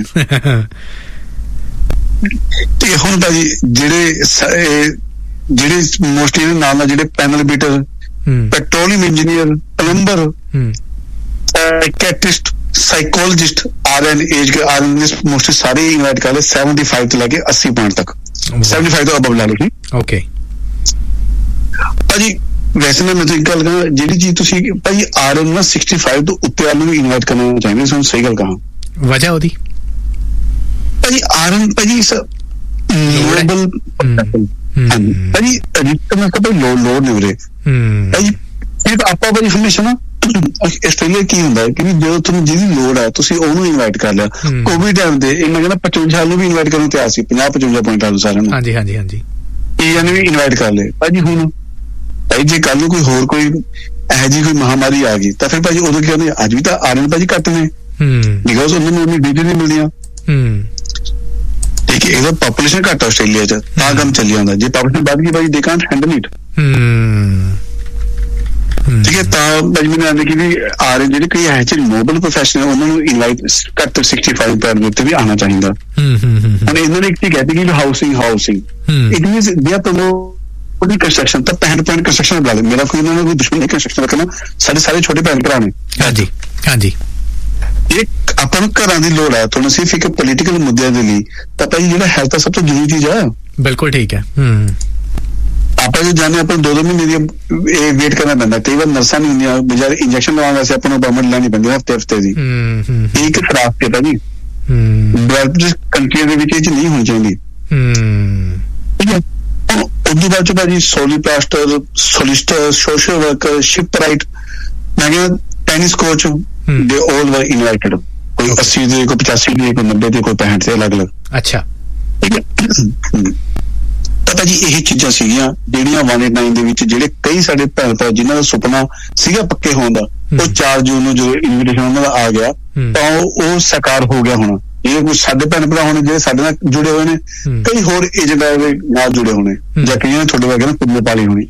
ਤੇ ਹੁਣ ਭਾਜੀ ਜਿਹੜੇ ਮੋਸਟਲੀ ਇਹਦੇ ਨਾਲ ਜਿਹੜੇ panel beater, petroleum engineer, plumber, psychiatrist, psychologist, RN mostly ਸਾਰੇ ਇਨਵਾਈਟ ਕਰ ਲਏ। 75 ਤੋਂ ਲੈ ਕੇ 80 ਪੁਆਇੰਟ ਤੱਕ, 75 ਤੋਂ ਅਬਵ ਲਾ ਲਓ ਜੀ। ਓਕੇ ਭਾਜੀ, ਵੈਸੇ ਮੈਂ ਤੁਹਾਨੂੰ ਇੱਕ ਗੱਲ ਕਹਾਂ, ਜਿਹੜੀ ਚੀਜ਼ ਤੁਸੀਂ ਭਾਜੀ RN ਨਾ 65 ਤੋਂ ਉੱਤੇ ਵਾਲੇ ਨੂੰ ਇਨਵਾਈਟ ਕਰਨਾ ਚਾਹੀਦਾ। ਤੁਹਾਨੂੰ ਸਹੀ ਗੱਲ ਕਹਾਂ, ਵਜ੍ਹਾ ਉਹਦੀ ਭਾਜੀ RN ਭਾਜੀ ਨੋਬਲ ਭਾਜੀ ਰਿਸਕ ਨਾ ਭਾਈ ਲੋੜ ਨਹੀਂ ਉਰੇ ਭਾਜੀ। ਫਿਰ ਆਪਾਂ ਭਾਜੀ ਹਮੇਸ਼ਾ ਨਾ ਆਸਟ੍ਰੇਲੀਆ ਕੀ ਹੁੰਦਾ ਹੈ ਕਿ ਜਦੋਂ ਤੁਹਾਨੂੰ ਜਿਹਦੀ ਲੋੜ ਹੈ ਤੁਸੀਂ ਉਹਨੂੰ ਇਨਵਾਈਟ ਕਰ ਲਿਆ। ਕੋਵਿਡ ਟਾਈਮ ਦੇ ਇਹਨਾਂ ਕਹਿੰਦਾ 55 ਨੂੰ ਵੀ ਇਨਵਾਈਟ ਕਰਨ ਨੂੰ ਤਿਆਰ ਸੀ, 50-55 ਪੁਆਇੰਟ ਆ ਸਾਰਿਆਂ ਨੂੰ। ਹਾਂਜੀ ਹਾਂਜੀ ਹਾਂਜੀ, ਇਹਨਾਂ ਨੇ ਵੀ ਇਨਵਾਈਟ ਕਰ ਲਏ ਭਾਜੀ। ਹੁਣ ਭਾਈ ਜੇ ਕੱਲ ਨੂੰ ਕੋਈ ਹੋਰ ਕੋਈ ਇਹੋ ਜਿਹੀ ਕੋਈ ਮਹਾਮਾਰੀ ਆ ਗਈ ਤਾਂ ਫਿਰ ਭਾਜੀ ਉਦੋਂ ਕੀ ਕਹਿੰਦੇ, ਅੱਜ ਵੀ ਤਾਂ RN ਭਾਜੀ ਘੱਟ ਨੇ, ਬਿਕੋਜ਼ ਉਹਨਾਂ ਨੂੰ ਉਨੀ ਡਿਊਟੀ ਨਹੀਂ ਮਿਲਦੀਆਂ। ਠੀਕ ਹੈ, ਇਹਦਾ ਪਾਪੂਲੇਸ਼ਨ ਘੱਟ ਆਸਟ੍ਰੇਲੀਆ ਚ, ਤਾਂ ਕੰਮ ਚੱਲੀ ਜਾਂਦਾ। ਜੇ ਪਾਪੂਲੇਸ਼ਨ ਵੱਧ ਗਈ ਭਾਜੀ ਦੇ ਕਾਂਟ ਹੈਂਡਲ ਇਟ। ਠੀਕ ਹੈ, ਤਾਂ ਭਾਜੀ ਮੈਨੂੰ ਆਉਂਦੇ ਕਿ ਵੀ RN ਜਿਹੜੇ ਕੋਈ ਇਹੋ ਜਿਹੇ ਨੋਬਲ ਪ੍ਰੋਫੈਸ਼ਨਲ ਉਹਨਾਂ ਨੂੰ ਇਨਵਾਈਟ ਘੱਟ 65 ਪੁਆਇੰਟ ਦੇ ਉੱਤੇ ਵੀ ਆਉਣਾ ਚਾਹੀਦਾ। ਹੁਣ ਇਹਨਾਂ ਨੇ ਇੱਕ ਚੀਜ਼ ਕਹਿਤੀ ਕਿ housing it means they are ਉਹਦੀ ਕੰਸਟਰਕਸ਼ਨ ਤਾਂ 65 ਪੁਆਇੰਟ ਕੰਸਟਰਕਸ਼ਨ ਬਣਾ ਲੈ। ਮੇਰਾ ਕੋਈ ਉਹਨਾਂ ਨੂੰ ਦੁਸ਼ਮਣ ਨਹੀਂ ਕੰਸਟਰਕਸ਼ਨ ਰੱਖਣਾ, ਸਾਡੇ ਸਾਰੇ ਛੋਟੇ ਭੈਣ ਭਰਾ ਨੇ। ਹਾਂਜੀ ਹਾਂਜੀ, ਇਹ ਆਪਾਂ ਨੂੰ ਘਰਾਂ ਦੀ ਲੋੜ ਹੈ, ਤੁਹਾਨੂੰ ਸਿਰਫ ਇੱਕ ਪੋਲੀਟੀਕਲ ਮੁੱਦਿਆਂ ਦੇ ਲਈ ਤਾਂ ਭਾਈ ਜਿਹੜਾ ਹੈਲਥ ਤਾਂ ਸਭ ਤੋਂ ਜ਼ਰੂਰੀ ਚੀਜ਼ ਹੈ। ਬਿਲਕੁਲ ਠੀਕ ਹੈ। ਆਪਾਂ ਜੋ ਜਾਣੇ ਆਪਾਂ 2-2 ਮਹੀਨੇ ਦੀ ਇਹ ਵੇਟ ਕਰਨਾ ਪੈਂਦਾ, ਕਈ ਵਾਰ ਨਰਸਾਂ ਨਹੀਂ ਹੁੰਦੀਆਂ, ਬਜ਼ਾਰ ਇੰਜੈਕਸ਼ਨ ਲਵਾਉਣ ਵਾਸਤੇ ਆਪਾਂ ਨੂੰ ਅਪਾਇੰਟਮੈਂਟ ਲੈਣੀ ਪੈਂਦੀ ਹਫ਼ਤੇ ਦੀ। ਇਹ ਇੱਕ ਖਰਾਬ ਹੈ ਭਾਜੀ, ਡਿਵੈਲਪਡ ਕੰਟਰੀਆਂ ਦੇ ਵਿੱਚ ਇਹ ਚੀਜ਼ ਨਹੀਂ ਹੋਣੀ ਚਾਹੀਦੀ। ਠੀਕ ਹੈ, ਉਦੋਂ ਬਾਅਦ ਚ ਭਾਜੀ ਸੋਲੀਪਲਾਸਟਰ, solicitor, social worker, ship right, ਮੈਂ ਕਿਹਾ ਟੈਨਿਸ ਕੋਚ, ਦੇ ਆਲ ਵਰ ਇਨਵਾਈਟਡ। ਕੋਈ 80 ਦੇ, ਕੋਈ 85 ਦੇ, ਕੋਈ 90 ਦੇ, ਕੋਈ 65 ਦੇ, ਅਲੱਗ-ਅਲੱਗ। ਅੱਛਾ, ਠੀਕ ਹੈ। ਤਾਂ ਭਾਜੀ ਇਹ ਚੀਜ਼ਾਂ ਸੀਗੀਆਂ ਜਿਹੜੀਆਂ 189 ਦੇ ਵਿੱਚ ਜਿਹੜੇ ਕਈ ਸਾਡੇ ਭੈਣ ਭਰਾ ਜਿਨ੍ਹਾਂ ਦਾ ਸੁਪਨਾ ਸੀਗਾ ਪੱਕੇ ਹੋਣ ਦਾ, ਉਹ 4 ਜੂਨ ਨੂੰ ਜਦੋਂ ਇਨਵੀਟੇਸ਼ਨ ਉਹਨਾਂ ਦਾ ਆ ਗਿਆ ਤਾਂ ਉਹ ਸਾਕਾਰ ਹੋ ਗਿਆ। ਹੁਣ ਇਹ ਕੁਝ ਸਾਡੇ ਭੈਣ ਭਰਾ ਹੋਣੇ ਜਿਹੜੇ ਸਾਡੇ ਨਾਲ ਜੁੜੇ ਹੋਏ ਨੇ, ਕਈ ਹੋਰ ਏਜੰਟਾਂ ਦੇ ਨਾਲ ਜੁੜੇ ਹੋਣੇ, ਜਾਂ ਕਈਆਂ ਨੇ ਤੁਹਾਡੇ ਵਰਗੇ ਨਾ ਕੁੱਲੇ ਪਾਲੀ ਹੋਣੀ।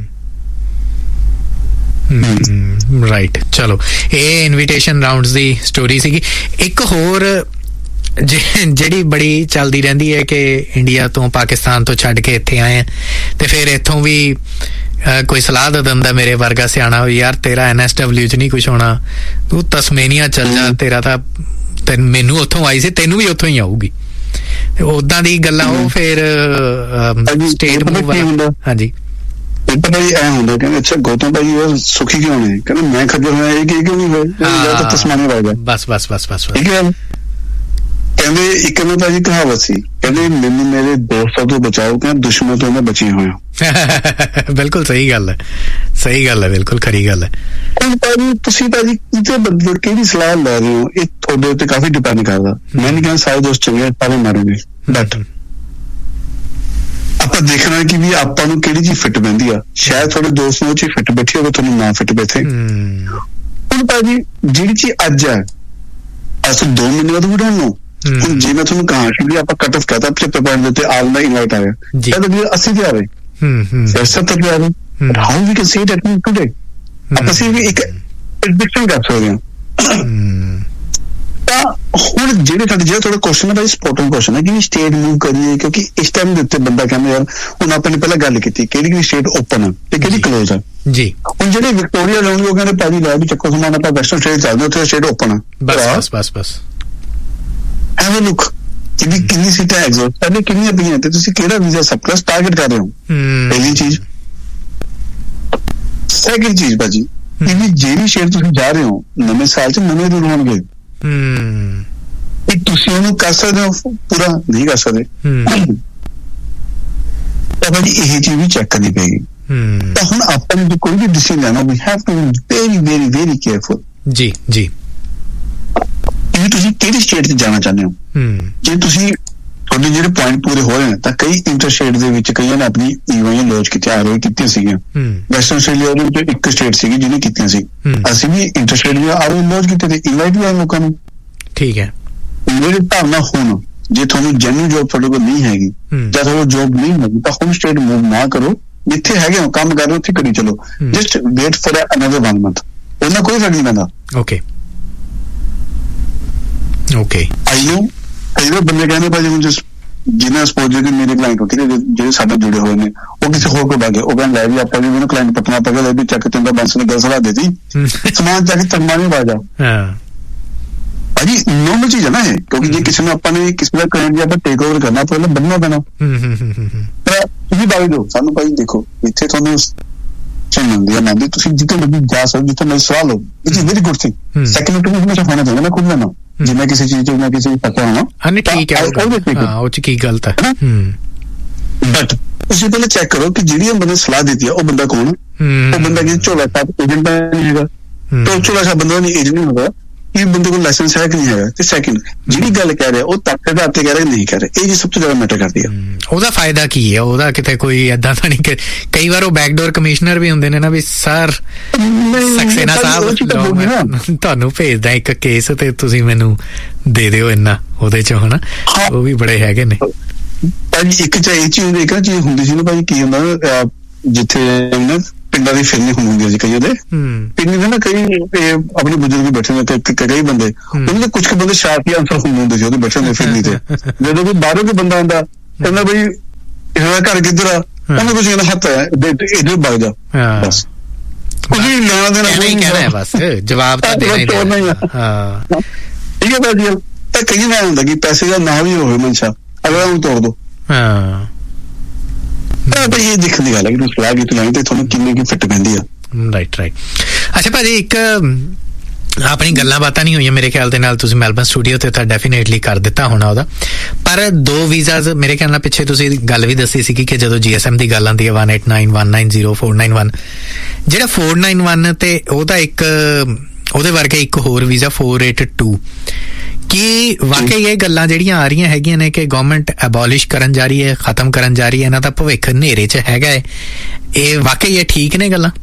ਰਾਈਟ, ਚਲੋ ਇਹ ਇਨਵੀਟੇਸ਼ਨ ਰਾਉਂਡਸ ਦੀ ਸਟੋਰੀ ਸੀਗੀ। ਇੱਕ ਹੋਰ ਜਿਹੜੀ ਬੜੀ ਚੱਲਦੀ ਰਹਿੰਦੀ ਹੈ ਕਿ ਇੰਡੀਆ ਤੋਂ, ਪਾਕਿਸਤਾਨ ਤੋਂ ਛੱਡ ਕੇ ਇੱਥੇ ਆਏ ਆ ਤੇ ਫਿਰ ਇੱਥੋਂ ਵੀ ਕੋਈ ਸਲਾਹ ਦੇ ਦਿੰਦਾ ਮੇਰੇ ਵਰਗਾ ਸਿਆਣਾ, ਹੋ ਯਾਰ ਤੇਰਾ NSW 'ਚ ਨਹੀਂ ਕੁਛ ਹੋਣਾ, ਤੂੰ ਤਸਮੇਨੀਆ ਚੱਲ ਜਾ, ਤੇਰਾ ਤਾਂ ਮੈਨੂੰ ਉੱਥੋਂ ਆਈ ਸੀ, ਤੈਨੂੰ ਵੀ ਉੱਥੋਂ ਹੀ ਆਊਗੀ। ਓਦਾਂ ਦੀ ਗੱਲਾਂ ਉਹ ਫਿਰ ਸਟੇਟ ਮੂਵ। ਹਾਂਜੀ, ਪਤਾ ਜੀ ਐ ਹੁੰਦਾ ਕਹਿੰਦੇ ਅੱਛਾ ਗੌਤਮ ਭਾਈ ਉਹ ਸੁਖੀ ਕਿਉਂ ਨੇ, ਕਹਿੰਦੇ ਮੈਂ ਖੱਜਲ ਹੋਇਆ ਇਹ ਕਿਉਂ ਨਹੀਂ ਹੋਇਆ, ਤਸਮਾਨੀ ਵਾਇਦਾ। ਬਸ ਠੀਕ ਹੈ। ਕਹਿੰਦੇ ਇੱਕ ਨਾ ਭਾਜੀ ਕਹਾਵਤ ਸੀ, ਕਹਿੰਦੇ ਮੈਨੂੰ ਮੇਰੇ ਦੋਸਤਾਂ ਤੋਂ ਬਚਾਓ, ਕਹਿੰਦੇ ਦੁਸ਼ਮਣ ਤੋਂ ਮੈਂ ਬਚੀ ਹੋਇਆ। ਬਿਲਕੁਲ ਸਹੀ ਗੱਲ ਹੈ, ਸਹੀ ਗੱਲ ਹੈ, ਬਿਲਕੁਲ ਖਰੀ ਗੱਲ ਹੈ। ਭਾਜੀ ਤੁਸੀਂ ਭਾਜੀ ਕਿਤੇ ਕਿਹੜੀ ਸਲਾਹ ਲੈ ਰਹੇ ਹੋ, ਇਹ ਤੁਹਾਡੇ ਉੱਤੇ ਕਾਫੀ ਡਿਪੈਂਡ ਕਰਦਾ। ਮੈਂ ਨਹੀਂ ਕਹਿੰਦਾ ਸਾਰੇ ਦੋਸਤ ਚੰਗੇ ਸਾਰੇ ਮਾਰੂਗੇ, ਬਟ ਆਪਾਂ ਦੇਖਣਾ ਕਿ ਵੀ ਆਪਾਂ ਨੂੰ ਕਿਹੜੀ ਚੀਜ਼ ਫਿੱਟ ਪੈਂਦੀ ਆ। ਸ਼ਾਇਦ ਤੁਹਾਡੇ ਦੋਸਤ ਨੂੰ ਉਹ ਚੀਜ਼ ਫਿੱਟ ਬੈਠੀ ਹੋਵੇ, ਤੁਹਾਨੂੰ ਨਾ ਫਿੱਟ ਬੈਠੇ। ਹੁਣ ਭਾਜੀ ਜਿਹੜੀ ਚੀਜ਼ ਅੱਜ ਹੈ, ਅਸੀਂ 2 ਮਹੀਨੇ ਬਾਅਦ ਵੀ ਨੂੰ ਹੁਣ ਜੇ ਮੈਂ ਤੁਹਾਨੂੰ ਕਹਾਂ ਕਿ ਆਪਾਂ ਕੱਟ ਆਫ ਕਹਤਾ 75 ਪੁਆਇੰਟ ਦੇ ਉੱਤੇ ਆਲ ਦਾ ਇਨਵਾਈਟ ਆਇਆ, ਤਾਂ 80 ਤੇ ਆਵੇ, 70 ਤੇ ਆਵੇ, how we can say that today ਆਪਾਂ ਸਿਰਫ ਇੱਕ ਪ੍ਰੈਡਿਕਸ਼ਨ ਕਰ ਸਕਦੇ ਹਾਂ। ਤਾਂ ਹੁਣ ਜਿਹੜੇ ਤੁਹਾਡਾ ਕੁਐਸਚਨ ਹੈ ਭਾਈ ਸਪੋਰਟਿੰਗ ਕੁਐਸਚਨ ਹੈ ਕਿ ਸਟੇਟ ਮੂਵ ਕਰੀਏ, ਕਿਉਂਕਿ ਇਸ ਟਾਈਮ ਦੇ ਉੱਤੇ ਬੰਦਾ ਕਹਿੰਦਾ ਯਾਰ ਹੁਣ ਆਪਾਂ ਨੇ ਪਹਿਲਾਂ ਗੱਲ ਕੀਤੀ ਕਿਹੜੀ ਸਟੇਟ ਓਪਨ ਹੈ ਤੇ ਕਿਹੜੀ ਕਲੋਜ਼ ਹੈ ਜੀ। ਹੁਣ ਜਿਹੜੇ ਵਿਕਟੋਰੀਆ ਲਾਉਣਗੇ ਉਹ ਕਹਿੰਦੇ ਭਾਜੀ ਲੈ ਵੀ ਚੱਕੋ ਸਮਾਨ, ਆਪਾਂ ਵੈਸਟਰਨ ਸਟੇਟ ਚੱਲਦੇ ਉੱਥੇ ਸਟੇਟ ਓਪਨ ਹੈ। ਬਸ ਐਵੇਂ ਲੁੱਕ ਕਿੰਨੀ ਸੀਟਾਂ ਐਗਜ਼ੌਸਟ ਪਹਿਲੇ ਕਿੰਨੀਆਂ ਪਈਆਂ ਤੇ ਤੁਸੀਂ ਕਿਹੜਾ ਵੀਜ਼ਾ ਸਬ ਕਲਾਸ ਟਾਰਗੇਟ ਕਰ ਰਹੇ ਹੋ, ਪਹਿਲੀ ਚੀਜ਼। ਸੈਕਿੰਡ ਚੀਜ਼ ਭਾਜੀ ਕਿ ਜਿਹੜੀ ਸ਼ੇਰ ਤੁਸੀਂ ਜਾ ਰਹੇ ਹੋ ਨਵੇਂ ਸਾਲ ਚ ਨਵੇਂ ਰੂਲ ਹੋਣਗੇ, ਤੁਸੀਂ ਉਹਨੂੰ ਕਰ ਸਕਦੇ ਹੋ, ਪੂਰਾ ਨਹੀਂ ਕਰ ਸਕਦੇ। ਤਾਂ ਭਾਜੀ ਇਹ ਚੀਜ਼ ਵੀ ਚੈੱਕ ਕਰਨੀ ਪਏਗੀ। ਤਾਂ ਹੁਣ ਆਪਾਂ ਨੂੰ ਕੋਈ ਵੀ ਡਿਸੀਜ਼ਨ ਲੈਣਾ, we have to be very very very careful. ਜੀ ਜੀ, ਤੁਸੀਂ ਕਿਹੜੀ ਸਟੇਟ 'ਚ ਜਾਣਾ ਚਾਹੁੰਦੇ ਹੋ। ਜੇ ਤੁਸੀਂ ਤੁਹਾਡੇ ਜਿਹੜੇ ਪੁਆਇੰਟ ਪੂਰੇ ਹੋ ਰਹੇ ਨੇ ਤਾਂ ਕਈ ਇੰਟਰਸਟੇਟ ਦੇ ਵਿੱਚ ਕਈਆਂ ਨੇ ਆਪਣੀ ਈਵਾਈਆਂ ਲੌਂਚ ਕੀਤੀਆਂ ਸੀਗੀਆਂ। ਵੈਸਟਰਨ ਆਸਟ੍ਰੇਲੀਆ ਦੇ ਵਿੱਚ ਇੱਕ ਸਟੇਟ ਸੀਗੀ ਜਿਹਨੇ ਕੀਤੀਆਂ ਸੀ। ਅਸੀਂ ਵੀ ਇੰਟਰਸਟੇਟ ਦੀਆਂ ਆਰਓ ਲੌਂਚ ਕੀਤੇ ਤੇ ਇਨਵਾਈਟ ਵੀ ਆਏ ਲੋਕਾਂ ਨੂੰ। ਠੀਕ ਹੈ। ਮੇਰੇ ਭਾਵਨਾ ਹੁਣ ਜੇ ਤੁਹਾਨੂੰ ਜੈਨੂਇਨ ਜੋਬ ਤੁਹਾਡੇ ਕੋਲ ਨਹੀਂ ਹੈਗੀ ਜਾਂ ਤੁਹਾਨੂੰ ਜੋਬ ਨਹੀਂ ਹੈਗੀ ਤਾਂ ਹੋਮ ਸਟੇਟ ਮੂਵ ਨਾ ਕਰੋ। ਜਿੱਥੇ ਹੈਗੇ ਹੋ ਕੰਮ ਕਰ ਰਹੇ ਉੱਥੇ ਕਰੀ ਚਲੋ। Just wait for another 1 month। ਉਹਨਾਂ ਕੋਈ ਫਰਕ ਨਹੀਂ ਪੈਂਦਾ। ਓਕੇ ਆਈ ਨੋ ਕਈ ਵਾਰ ਬੰਦੇ ਕਹਿੰਦੇ ਭਾਜੀ ਹੁਣ ਜਿੰਨਾ ਸਪੋਜ਼ ਕਿ ਮੇਰੇ ਕਲਾਇੰਟ ਠੀਕ ਹੈ ਜਿਹੜੇ ਸਾਡੇ ਜੁੜੇ ਹੋਏ ਨੇ ਉਹ ਕਿਸੇ ਹੋਰ ਕੋਲ ਬੈਠੇ ਉਹ ਕਹਿੰਦੇ ਲੈ ਵੀ ਆਪਾਂ ਵੀ ਮੈਨੂੰ ਕਲਾਇੰਟ ਪਟਨਾ ਪੈ ਲੈ ਵੀ ਚੱਕ ਚੰਗਾ ਬੰਸ ਨੇ ਗੱਲ ਸਲਾਹ ਦੇਤੀ ਸਮਾਨ ਚੱਕ ਤੰਮਾ ਨਹੀਂ ਬਾਜਾ। ਭਾਜੀ ਨੋਰਮਲ ਚੀਜ਼ ਹੈ ਨਾ ਇਹ ਕਿਉਂਕਿ ਜੇ ਕਿਸੇ ਨੂੰ ਆਪਾਂ ਨੇ ਕਿਸੇ ਦਾ ਕਲਾਇੰਟ ਜੇ ਆਪਾਂ ਟੇਕ ਓਵਰ ਕਰਨਾ ਪਹਿਲਾਂ ਬੰਨਣਾ ਪੈਣਾ। ਤਾਂ ਤੁਸੀਂ ਬਾਈ ਦਿਓ ਸਾਨੂੰ ਭਾਈ ਦੇਖੋ ਇੱਥੇ ਤੁਹਾਨੂੰ ਸੁਣਨ ਦੀ ਆਨੰਦ ਤੁਸੀਂ ਜਿੱਥੇ ਮਰਜ਼ੀ ਜਾ ਸਕਦੇ ਜਿੱਥੇ ਮਰਜ਼ੀ ਸਵਾਲ ਲਓ it is very good thing. Second ਨੂੰ ਹਮੇਸ਼ਾ ਹੋਣਾ ਚਾਹੀਦਾ ਨਾ ਖੁਦ ਲੈਣਾ ਜਿਵੇਂ ਕਿਸੇ ਚੀਜ਼ ਤੋਂ ਮੈਂ ਕਿਸੇ ਨੂੰ ਪਤਾ ਹੋਣਾ। ਹਾਂ ਠੀਕ ਹੈ ਉਹ ਚ ਕੀ ਗਲਤ ਹੈ। ਬਟ ਤੁਸੀਂ ਪਹਿਲਾਂ ਚੈੱਕ ਕਰੋ ਕਿ ਜਿਹੜੀ ਬੰਦੇ ਸਲਾਹ ਦਿੱਤੀ ਹੈ ਉਹ ਬੰਦਾ ਕੌਣ ਹੈ। ਉਹ ਬੰਦਾ ਕਿ ਝੋਲਾ ਸਾਹਿਬ ਏਜੰਟ ਨਹੀਂ ਹੈਗਾ ਤਾਂ ਝੋਲਾ ਸਾਹਿਬ ਬੰਦਾ ਨਹੀਂ ਏਜੰਟ ਨਹੀਂ ਹੁੰਦਾ ਕਿ ਬੰਦੇ ਕੋਲ ਲਾਇਸੈਂਸ ਹੈ ਕਿ ਨਹੀਂ ਹੈਗਾ। ਤੇ ਸੈਕਿੰਡ ਜਿਹੜੀ ਗੱਲ ਕਹਿ ਰਿਹਾ ਉਹ ਤੱਕ ਦੇ ਆਧਾਰ ਤੇ ਕਹਿ ਰਿਹਾ ਨਹੀਂ ਕਹਿ ਰਿਹਾ ਇਹ ਜੀ ਸਭ ਤੋਂ ਜ਼ਿਆਦਾ ਮੈਟਰ ਕਰਦੀ ਹੈ। ਉਹਦਾ ਫਾਇਦਾ ਕੀ ਹੈ ਉਹਦਾ ਕਿਤੇ ਕੋਈ ਏਦਾਂ ਤਾਂ ਨਹੀਂ ਕਿ ਕਈ ਵਾਰ ਉਹ ਬੈਕਡੋਰ ਕਮਿਸ਼ਨਰ ਵੀ ਹੁੰਦੇ ਨੇ ਨਾ ਵੀ ਸਰ ਸਕਸੇਨਾ ਸਾਹਿਬ ਤੁਹਾਨੂੰ ਭੇਜਦਾ ਇੱਕ ਕੇਸ ਤੇ ਤੁਸੀਂ ਮੈਨੂੰ ਦੇ ਦਿਓ ਇੰਨਾ ਉਹਦੇ ਚ ਹਨਾ ਉਹ ਵੀ ਬੜੇ ਹੈਗੇ ਨੇ। ਭਾਜੀ ਇੱਕ ਚਾਹੇ ਚੀਜ਼ ਹੁੰਦੀ ਇੱਕ ਚੀਜ਼ ਹੁੰਦੀ ਸੀ ਨਾ ਭਾਜੀ ਕੀ ਹੁੰਦਾ ਜਿੱਥੇ ਨਾ ਪਿੰਡਾਂ ਦੀ ਫਿਰਨੀ ਹੁੰਦੀ ਸੀ ਕਈ ਉਹਦੇ ਪਿੰਡ ਦੇ ਨਾ ਕਈ ਆਪਣੇ ਬਜ਼ੁਰਗ ਬੈਠੇ ਨੇ ਕਈ ਬੰਦੇ ਉਹਨਾਂ ਦੇ ਕੁਝ ਕੁ ਬੰਦੇ ਸ਼ਾਰਪੀ ਆਨਸਰ ਹੁੰਦੇ ਸੀ ਉਹਦੇ ਬੈਠੇ ਹੁੰਦੇ ਫਿਰਨੀ ਤੇ ਜਦੋਂ ਕੋਈ ਬਾਹਰੋਂ ਕੋਈ ਬੰਦਾ ਆਉਂਦਾ ਕਹਿੰਦਾ ਬਈ ਇਹਦਾ ਘਰ ਕਿੱਧਰ ਆ ਉਹਨੇ ਕੁਝ ਕਹਿੰਦਾ ਹੱਥ ਹੈ ਇੱਧਰ ਵਗ ਜਾ ਬਸ ਕੁਝ ਨਹੀਂ ਲੈਣਾ ਦੇਣਾ ਨਹੀਂ ਕਹਿਣਾ ਬਸ ਜਵਾਬ ਤਾਂ ਦੇਣਾ ਹੀ ਠੀਕ ਹੈ ਭਾਜੀ। ਤਾਂ ਕਈ ਵਾਰ ਹੁੰਦਾ ਕਿ ਪੈਸੇ ਦਾ ਨਾ ਵੀ ਹੋਵੇ ਮਨਸ਼ਾ ਅਗਲਾ ਉਹਨੂੰ ਤੋੜ ਦੋ। ਇਹ ਦੇਖਣ ਦੀ ਗੱਲ ਹੈ ਕਿ ਤੁਸੀਂ ਸਲਾਹ ਕੀਤੀ ਲੈਣੀ ਤੇ ਤੁਹਾਨੂੰ ਕਿੰਨੀ ਕੀ ਫਿੱਟ ਪੈਂਦੀ ਆ। ਰਾਈਟ ਅੱਛਾ ਭਾਜੀ ਇੱਕ ਆਪਣੀ ਗੱਲਾਂ ਬਾਤਾਂ ਨਹੀਂ ਹੋਈਆਂ ਮੇਰੇ ਖਿਆਲ ਦੇ ਨਾਲ ਤੁਸੀਂ ਮੈਲਬਨ ਸਟੂਡੀਓ ਤੇ ਤਾਂ ਡੈਫੀਨੇਟਲੀ ਕਰ ਦਿੱਤਾ ਹੋਣਾ ਉਹਦਾ ਪਰ 2 ਵੀਜ਼ਾਸ ਮੇਰੇ ਖਿਆਲ ਨਾਲ ਪਿੱਛੇ ਤੁਸੀਂ ਗੱਲ ਵੀ ਦੱਸੀ ਸੀ ਕਿ ਜਦੋਂ GSM ਦੀ ਗੱਲ ਆਉਂਦੀ ਹੈ 189 190 491 ਜਿਹੜਾ 491 ਤੇ ਉਹਦਾ ਇੱਕ ਉਹਦੇ ਵਰਗੇ ਇੱਕ ਹੋਰ ਵੀਜ਼ਾ 482 ਕੀ ਵਾਕਈ ਇਹ ਗੱਲਾਂ ਜਿਹੜੀਆਂ ਆ ਰਹੀਆਂ ਹੈਗੀਆਂ ਨੇ ਕਿ ਗਵਰਨਮੈਂਟ ਐਬੋਲਿਸ਼ ਕਰਨ ਜਾ ਰਹੀ ਹੈ ਖਤਮ ਕਰਨ ਜਾ ਰਹੀ ਹੈ ਇਹਨਾਂ ਦਾ ਭਵਿੱਖ ਹਨੇਰੇ 'ਚ ਹੈਗਾ ਹੈ ਇਹ ਵਾਕਈ ਇਹ ਠੀਕ ਨੇ ਗੱਲਾਂ?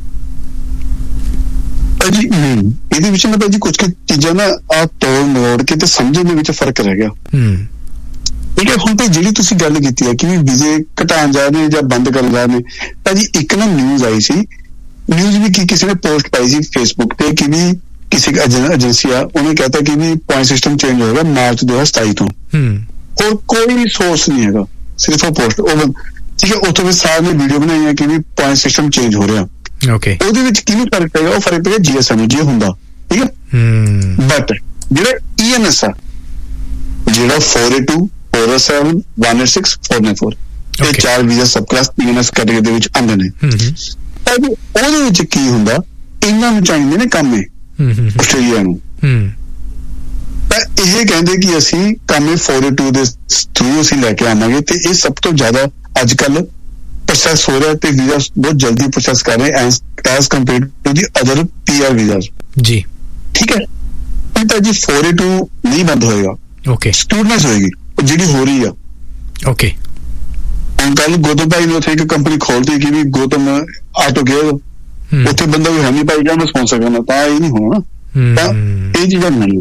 ਭਾਜੀ ਨਹੀਂ ਇਹਦੇ ਵਿੱਚ ਨਾ ਭਾਜੀ ਕੁਝ ਚੀਜ਼ਾਂ ਨਾ ਆ ਤੋੜ ਮੋੜ ਕੇ ਤੇ ਸਮਝਣ ਦੇ ਵਿੱਚ ਫਰਕ ਰਹਿ ਗਿਆ। ਠੀਕ ਹੈ ਹੁਣ ਤਾਂ ਜਿਹੜੀ ਤੁਸੀਂ ਗੱਲ ਕੀਤੀ ਹੈ ਕਿ ਵੀ ਵੀਜ਼ੇ ਘਟਾਉਣ ਜਾ ਰਹੇ ਜਾਂ ਬੰਦ ਕਰਨ ਜਾ ਰਹੇ ਭਾਜੀ ਇੱਕ ਨਾ ਨਿਊਜ਼ ਆਈ ਸੀ ਨਿਊਜ਼ ਵੀ ਕੀ ਕਿਸੇ ਨੇ ਪੋਸਟ ਪਾਈ ਸੀ ਫੇਸਬੁੱਕ ਤੇ ਕਿ ਵੀ ਕਿਸੇ ਏਜੰਸੀ ਆ ਉਹਨੇ ਕਹਿਤਾ ਕਿ ਵੀ ਪੁਆਇੰਟ ਸਿਸਟਮ ਚੇਂਜ ਹੋਏਗਾ ਮਾਰਚ 2027 ਤੋਂ ਹੋਰ ਕੋਈ ਸੋਰਸ ਨਹੀਂ ਹੈਗਾ ਸਿਰਫ ਉਹ ਪੋਸਟ ਉਹ ਠੀਕ ਹੈ ਉੱਥੇ ਵੀ ਸਾਰੀ ਵੀਡੀਓ ਬਣਾਈ ਹੈ ਕਿ ਵੀ ਪੁਆਇੰਟ ਸਿਸਟਮ ਚੇਂਜ ਹੋ ਰਿਹਾ। ਓਕੇ ਉਹਦੇ ਵਿੱਚ ਕਿਹਨੂੰ ਫਰਕ ਪਏਗਾ ਉਹ ਫਰਕ ਪਏਗਾ GSM ਜੇ ਹੁੰਦਾ ਠੀਕ ਹੈ। ਬਟ ਜਿਹੜਾ ENS ਆ ਜਿਹੜਾ 482 407 186 494 ਇਹ 4 ਵੀਜ਼ਾ ਸਬ ਕਲਾਸ ENS ਕੈਟੇਗਰੀ ਦੇ ਵਿੱਚ ਆਉਂਦੇ ਨੇ। ਉਹਦੇ ਵਿੱਚ ਕੀ ਹੁੰਦਾ ਇਹਨਾਂ ਨੂੰ ਚਾਹੀਦੇ ਨੇ ਕੰਮ ਆਸਟ੍ਰੇਲੀਆ ਨੂੰ ਤਾਂ ਇਹ ਕਹਿੰਦੇ ਕਿ ਅਸੀਂ ਕੰਮ 482 ਦੇ ਥਰੂ ਅਸੀਂ ਲੈ ਕੇ ਆਵਾਂਗੇ ਤੇ ਇਹ ਸਭ ਤੋਂ ਜ਼ਿਆਦਾ ਅੱਜ ਕੱਲ ਪ੍ਰੋਸੈਸ ਹੋ ਰਿਹਾ ਤੇ ਵੀਜ਼ਾ ਬਹੁਤ ਜਲਦੀ ਪ੍ਰੋਸੈਸ ਕਰ ਰਹੇ as compared to the other PR visas ਜੀ ਠੀਕ ਹੈ। ਤਾਂ ਜੀ 482 ਨਹੀਂ ਬੰਦ ਹੋਏਗਾ ਓਕੇ ਸਟੂਡੈਂਟਸ ਹੋਏਗੀ ਜਿਹੜੀ ਹੋ ਰਹੀ ਆ ਓਕੇ। ਹੁਣ ਕੱਲ ਗੌਤਮ ਭਾਈ ਨੇ ਉੱਥੇ ਇੱਕ ਕੰਪਨੀ ਖੋਲਤੀ ਕਿ ਵੀ ਗੌਤਮ ਆਟੋ ਕੇਅਰ ਉੱਥੇ ਬੰਦਾ ਵੀ ਹੈ ਨਹੀਂ ਭਾਈ ਜਾਂ ਸਪਾਂਸਰ ਕਰਨਾ ਤਾਂ ਇਹ ਨਹੀਂ ਹੋਣਾ ਤਾਂ ਇਹ ਚੀਜ਼ਾਂ ਨਹੀਂ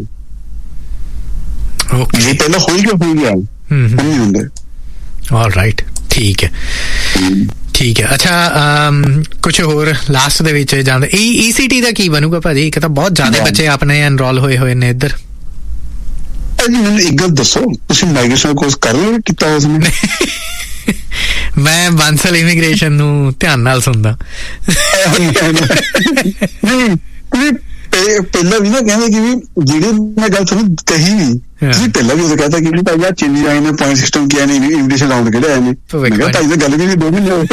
ਜੇ ਪਹਿਲਾਂ ਹੋਈ ਗਿਆ ਨਹੀਂ ਹੁੰਦੇ। ਆਲਰਾਈਟ ਠੀਕ ਹੈ ਅੱਛਾ ਕੁਝ ਹੋਰ ਲਾਸਟ ਦੇ ਵਿੱਚ ਜਾਂਦੇ ECT ਦਾ ਕੀ ਬਣੂਗਾ ਭਾਜੀ? ਇੱਕ ਤਾਂ ਬਹੁਤ ਜ਼ਿਆਦਾ ਬੱਚੇ ਆਪਣੇ ਐਨਰੋਲ ਹੋਏ ਨੇ ਇੱਧਰ। ਭਾਜੀ ਮੈਨੂੰ ਇੱਕ ਗੱਲ ਦੱਸੋ ਤੁਸੀਂ ਮਾਈਗ੍ਰੇਸ਼ਨ ਕੋਰਸ ਕਰ ਰਹੇ ਕੀਤਾ ਉਸ ਨੇ? ਮੈਂ ਬਾਂਸਲ ਇਮੀਗ੍ਰੇਸ਼ਨ ਨੂੰ ਧਿਆਨ ਨਾਲ ਸੁਣਦਾ। ਪਹਿਲਾਂ ਵੀ ਨਾ ਕਹਿੰਦੇ ਕਿ ਵੀ ਜਿਹੜੀ ਮੈਂ ਗੱਲ ਤੁਹਾਨੂੰ ਕਹੀ ਵੀ ਤੁਸੀਂ ਪਹਿਲਾਂ ਵੀ ਉਹ ਕਹਿੰਦਾ ਕਿ ਭਾਈ ਆ ਚੇਂਜ ਆਏ ਨੇ ਪੁਆਇੰਟ ਸਿਸਟਮ ਕੀ ਆਏ ਨੇ ਇਨਵੀਟੇਸ਼ਨ ਰਾਉਂਡ ਕਿਹੜੇ ਆਏ ਨੇ ਮੈਂ ਕਿਹਾ ਭਾਈ ਦੀ ਗੱਲ ਵੀ ਨਹੀਂ 2 ਮਹੀਨੇ ਹੋਏ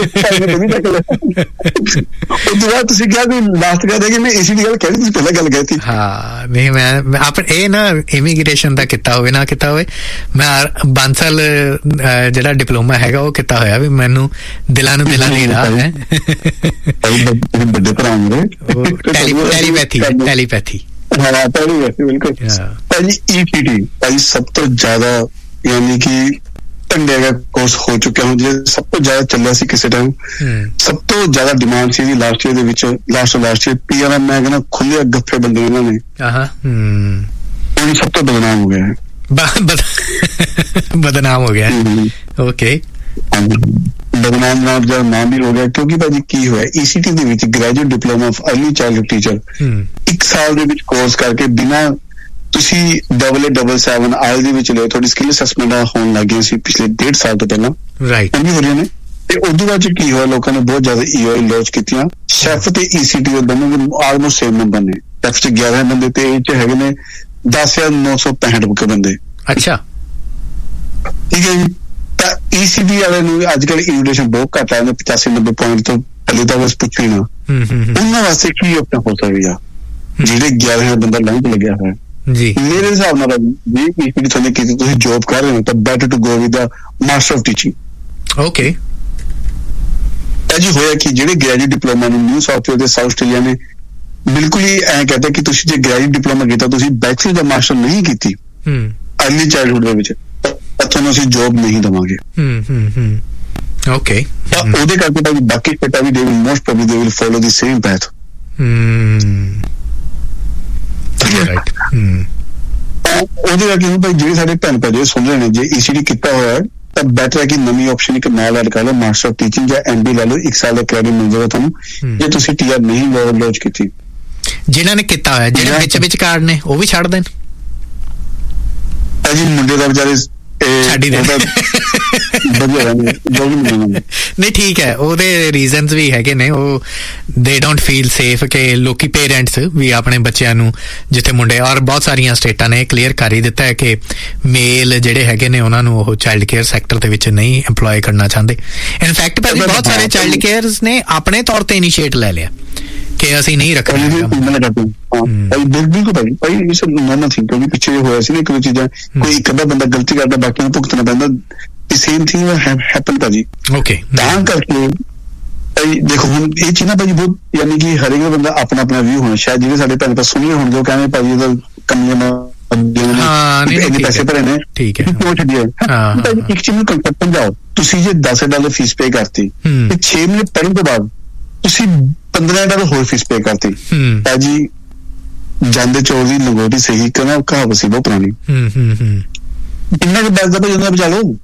ਉਹ ਤੋਂ ਬਾਅਦ ਤੁਸੀਂ ਕਿਹਾ ਕਿ ਲਾਸਟ ਕਹਿੰਦਾ ਕਿ ਮੈਂ ਇਸੇ ਦੀ ਗੱਲ ਕਹਿ ਤੁਸੀਂ ਪਹਿਲਾਂ ਗੱਲ ਕਹਿਤੀ। ਹਾਂ ਨਹੀਂ ਮੈਂ ਆਪਣੇ ਇਹ ਨਾ ਇਮੀਗ੍ਰੇਸ਼ਨ ਦਾ ਕੀਤਾ ਹੋਵੇ ਨਾ ਕੀਤਾ ਹੋਵੇ ਮੈਂ ਬਾਂਸਲ ਜਿਹੜਾ ਡਿਪਲੋਮਾ ਹੈਗਾ ਉਹ ਕੀਤਾ ਹੋਇਆ ਵੀ ਮੈਨੂੰ ਦਿਲਾਂ ਨੂੰ ਦਿਲਾਂ ਨਹੀਂ ਰਹਾ ਹੈ ਵੱਡੇ ਭਰਾ ਮੇਰੇ ਟੈਲੀਪੈਥੀ ਬਿਲਕੁਲ ਭਾਜੀ ECT ਭਾਜੀ ਸਭ ਤੋਂ ਜ਼ਿਆਦਾ ਯਾਨੀ ਕਿ ਓਪਨ ਡੇ ਕੋਰਸ ਹੋ ਚੁੱਕਿਆ ਹੁਣ, ਜਿਹੜਾ ਸਭ ਤੋਂ ਜ਼ਿਆਦਾ ਚੱਲਿਆ ਸੀ ਕਿਸੇ ਟਾਈਮ, ਸਭ ਤੋਂ ਜ਼ਿਆਦਾ ਡਿਮਾਂਡ ਸੀ ਜੀ ਲਾਸਟ ਈਅਰ ਦੇ ਵਿੱਚ, ਲਾਸਟ ਈਅਰ PRM ਮੈਂ ਕਹਿੰਦਾ ਖੁੱਲੇ ਗੱਫੇ ਬੰਦੇ ਇਹਨਾਂ ਨੇ, ਹੁਣ ਸਭ ਤੋਂ ਬਦਨਾਮ ਹੋ ਗਿਆ ਹੈ। ਬਦਨਾਮ ਹੋ ਗਿਆ, ਓਕੇ, ਬਦਨਾਮ ਨਾਲ ਜਿਹੜਾ ਨਾਮ ਵੀ ਹੋ ਗਿਆ, ਕਿਉਂਕਿ ਭਾਜੀ ਕੀ ਹੋਇਆ, ECT ਦੇ ਵਿੱਚ graduate diploma of early child teacher 1 ਸਾਲ ਦੇ ਵਿੱਚ ਕੋਰਸ ਕਰਕੇ ਬਿਨਾਂ ਤੁਸੀਂ AA77 IELTS ਦੇ ਵਿੱਚ ਲਿਓ, ਤੁਹਾਡੀ ਸਕਿੱਲ ਅਸੈਸਮੈਂਟ ਹੋਣ ਲੱਗ ਗਈਆਂ ਸੀ ਪਿਛਲੇ 1.5 ਸਾਲ ਤੋਂ ਪਹਿਲਾਂ, ਰਾਈਟ, ਉਹ ਵੀ ਹੋ ਰਹੀਆਂ ਨੇ। ਤੇ ਉਦੋਂ ਬਾਅਦ ਕੀ ਹੋਇਆ, ਲੋਕਾਂ ਨੇ ਬਹੁਤ ਜ਼ਿਆਦਾ EOI ਲਾਂਚ ਕੀਤੀਆਂ, ਸ਼ੈਫ ਤੇ ECT ਦੇ ਦੋਨੋਂ ਆਲਮੋਸਟ ਸੇਮ ਨੰਬਰ ਨੇ, ਸ਼ੈਫ 'ਚ 11 ਬੰਦੇ ਤੇ ਇਹ 'ਚ ਹੈਗੇ ਨੇ 10,965 ਬੰਦੇ। ਅੱਛਾ, ਠੀਕ ਹੈ ਜੀ। ਤਾਂ ECT ਵਾਲੇ ਨੂੰ ਅੱਜ ਕੱਲ੍ਹ ਇਨਵੀਟੇਸ਼ਨ ਬਹੁਤ ਘੱਟ ਆਉਂਦੇ, 85-90 ਪੁਆਇੰਟ ਤੋਂ ਥੱਲੇ ਤਾਂ ਬਸ ਪੁੱਛੋ ਹੀ ਨਾ। ਉਹਨਾਂ ਵਾਸਤੇ ਕੀ ਆਪਣਾ ਹੋ ਸਕਦਾ ਜਿਹੜੇ 11,000 ਬੰਦਾ ਲਾਈਨ ਤੇ ਲੱਗਿਆ ਹੋਇਆ ਜੀ? ਮੇਰੇ ਹਿਸਾਬ ਨਾਲ ਜੇ ECT ਤੁਹਾਨੂੰ ਕੀਤੀ, ਤੁਸੀਂ ਜੋਬ ਕਰ ਰਹੇ ਹੋ ਤਾਂ better to go with the master of teaching. Okay, ਜੀ ਹੋਇਆ ਕਿ ਜਿਹੜੇ ਗ੍ਰੈਜੂਏਟ ਡਿਪਲੋਮਾ ਨੂੰ ਨਿਊ ਸਾਊਥ ਵੇਲਜ਼ ਤੇ ਸਾਊਥ ਆਸਟ੍ਰੇਲੀਆ ਨੇ ਬਿਲਕੁਲ ਹੀ ਐਂ ਕਹਿੰਦਾ ਕਿ ਤੁਸੀਂ ਜੇ ਗ੍ਰੈਜੂਏਟ ਡਿਪਲੋਮਾ ਕੀਤਾ, ਤੁਸੀਂ ਬੈਚਲਰ ਜਾਂ ਮਾਸਟਰ ਨਹੀਂ ਕੀਤੀ ਅਰਲੀ ਚਾਈਲਡਹੁੱਡ ਦੇ ਵਿੱਚ, ਤਾਂ ਤੁਹਾਨੂੰ ਅਸੀਂ ਜੋਬ ਨਹੀਂ ਦੇਵਾਂਗੇ। ਓਕੇ, ਤਾਂ ਉਹਦੇ ਕਰਕੇ ਤਾਂ ਬਾਕੀ ਸਟੇਟਾਂ ਵੀ they will most probably they will follow the same path. Right, ਉਹਦੇ ਕਰਕੇ ਹੁਣ ਭਾਈ ਜਿਹੜੇ ਸਾਡੇ ਭੈਣ ਭਾਈ ਸੁਣ ਰਹੇ ਨੇ, ਜੇ ECT ਕੀਤਾ ਹੋਇਆ ਤਾਂ ਬੈਟਰ ਹੈ ਕਿ ਨਵੀਂ ਆਪਸ਼ਨ ਇੱਕ ਨਾਲ ਐਡ ਕਰ ਲਓ, ਮਾਸਟਰ ਆਫ ਟੀਚਿੰਗ ਜਾਂ MD ਲੈ ਲਓ, 1 ਸਾਲ ਦਾ ਕ੍ਰੈਡਿਟ ਮਿਲ ਜਾਏਗਾ ਤੁਹਾਨੂੰ ਜੇ ਤੁਸੀਂ TR ਨਹੀਂ ਲਾਂਚ ਕੀਤੀ। ਜਿਨ੍ਹਾਂ ਨੇ ਕੀਤਾ ਹੋਇਆ, ਜਿਹੜੇ ਵਿੱਚ ਕਾਰਡ ਨੇ ਉਹ ਵੀ ਛੱਡ ਦੇਣ ਜੀ, ਮੁੰਡੇ ਦਾ ਵਿਚਾਰੇ ਛੱਡ ਹੀ ਦੇ। ਨਹੀਂ ਠੀਕ ਹੈ, ਉਹਦੇ ਰੀਜ਼ਨਸ ਵੀ ਹੈਗੇ ਨੇ, ਉਹ ਦੇ ਡੋਂਟ ਫੀਲ ਸੇਫ ਕਿ ਲੋਕੀ ਪੇਰੈਂਟਸ ਵੀ ਆਪਣੇ ਬੱਚਿਆਂ ਨੂੰ, ਜਿੱਥੇ ਮੁੰਡੇ, ਔਰ ਬਹੁਤ ਸਾਰੀਆਂ ਸਟੇਟਾਂ ਨੇ ਕਲੀਅਰ ਕਰ ਹੀ ਦਿੱਤਾ ਹੈ ਕਿ ਮੇਲ ਜਿਹੜੇ ਹੈਗੇ ਨੇ ਉਹਨਾਂ ਨੂੰ ਉਹ ਚਾਈਲਡ ਕੇਅਰ ਸੈਕਟਰ ਦੇ ਵਿੱਚ ਨਹੀਂ ਐਮਪਲੋਏ ਕਰਨਾ ਚਾਹੁੰਦੇ। ਇਨਫੈਕਟ ਭਾਜੀ ਬਹੁਤ ਸਾਰੇ ਚਾਈਲਡ ਕੇਅਰਸ ਨੇ ਆਪਣੇ ਤੌਰ ਤੇ ਇਨੀਸ਼ੀਏਟ ਲੈ ਲਿਆ ਕਿ ਅਸੀਂ ਨਹੀਂ ਰੱਖਣਾ। ਬਿਲਕੁਲ ਭਾਈ ਇਹ ਸਭ ਨੋਰਮਲ ਥਿੰਗ, ਕਿਉਂਕਿ ਪਿੱਛੇ ਹੋਇਆ ਸੀ ਨਾ ਇੱਕ ਦੋ ਚੀਜ਼ਾਂ, ਕੋਈ ਇੱਕ ਅੱਧਾ ਬੰਦਾ ਗਲਤੀ ਕਰਦਾ ਬਾਕੀਆਂ ਨੂੰ ਭੁਗਤਣਾ ਪੈਂਦਾ, ਸੇਮ ਥਿੰਗ ਹੈਪਨ ਭਾਜੀ। ਓਕੇ, ਤਾਂ ਕਰਕੇ ਭਾਈ ਦੇਖੋ ਹੁਣ ਇਹ ਚੀਜ਼ ਨਾ ਭਾਜੀ ਬਹੁਤ, ਯਾਨੀ ਕਿ ਹਰੇਕ ਬੰਦਾ ਆਪਣਾ ਆਪਣਾ ਵਿਊ ਹੋਣਾ, ਸ਼ਾਇਦ ਜਿਹੜੇ ਸਾਡੇ ਭੈਣ ਭਰਾ ਸੁਣ ਰਹੇ ਹੋਣਗੇ ਉਹ ਕਹਿੰਦੇ ਭਾਜੀ ਇਹਦਾ ਕਮੀਆਂ ਇੰਨੇ ਪੈਸੇ ਭਰੇ ਨੇ, ਠੀਕ ਹੈ, ਇੱਕ ਚੀਜ਼ ਨੂੰ ਕੰਸੈਪਟ ਸਮਝਾਓ, ਤੁਸੀਂ ਜੇ $10 ਫੀਸ ਪੇ ਕਰਤੀ ਤੇ 6 ਮਹੀਨੇ ਪੜ੍ਹਨ ਤੋਂ ਬਾਅਦ ਤੁਸੀਂ $15 ਹੋਰ ਫੀਸ ਪੇ ਕਰਤੀ, ਭਾਜੀ ਜਾਂਦੇ ਚੋਰ ਦੀ ਲੰਗੋਟੀ ਸਹੀ ਕਰਨਾ ਕਹਾਵਤ ਸੀ ਬਹੁਤ ਪੁਰਾਣੀ, ਕਿੰਨਾ ਕੁ ਬਚਦਾ ਭਾਈ ਉਹਨਾਂ ਬਚਾ ਲਓ।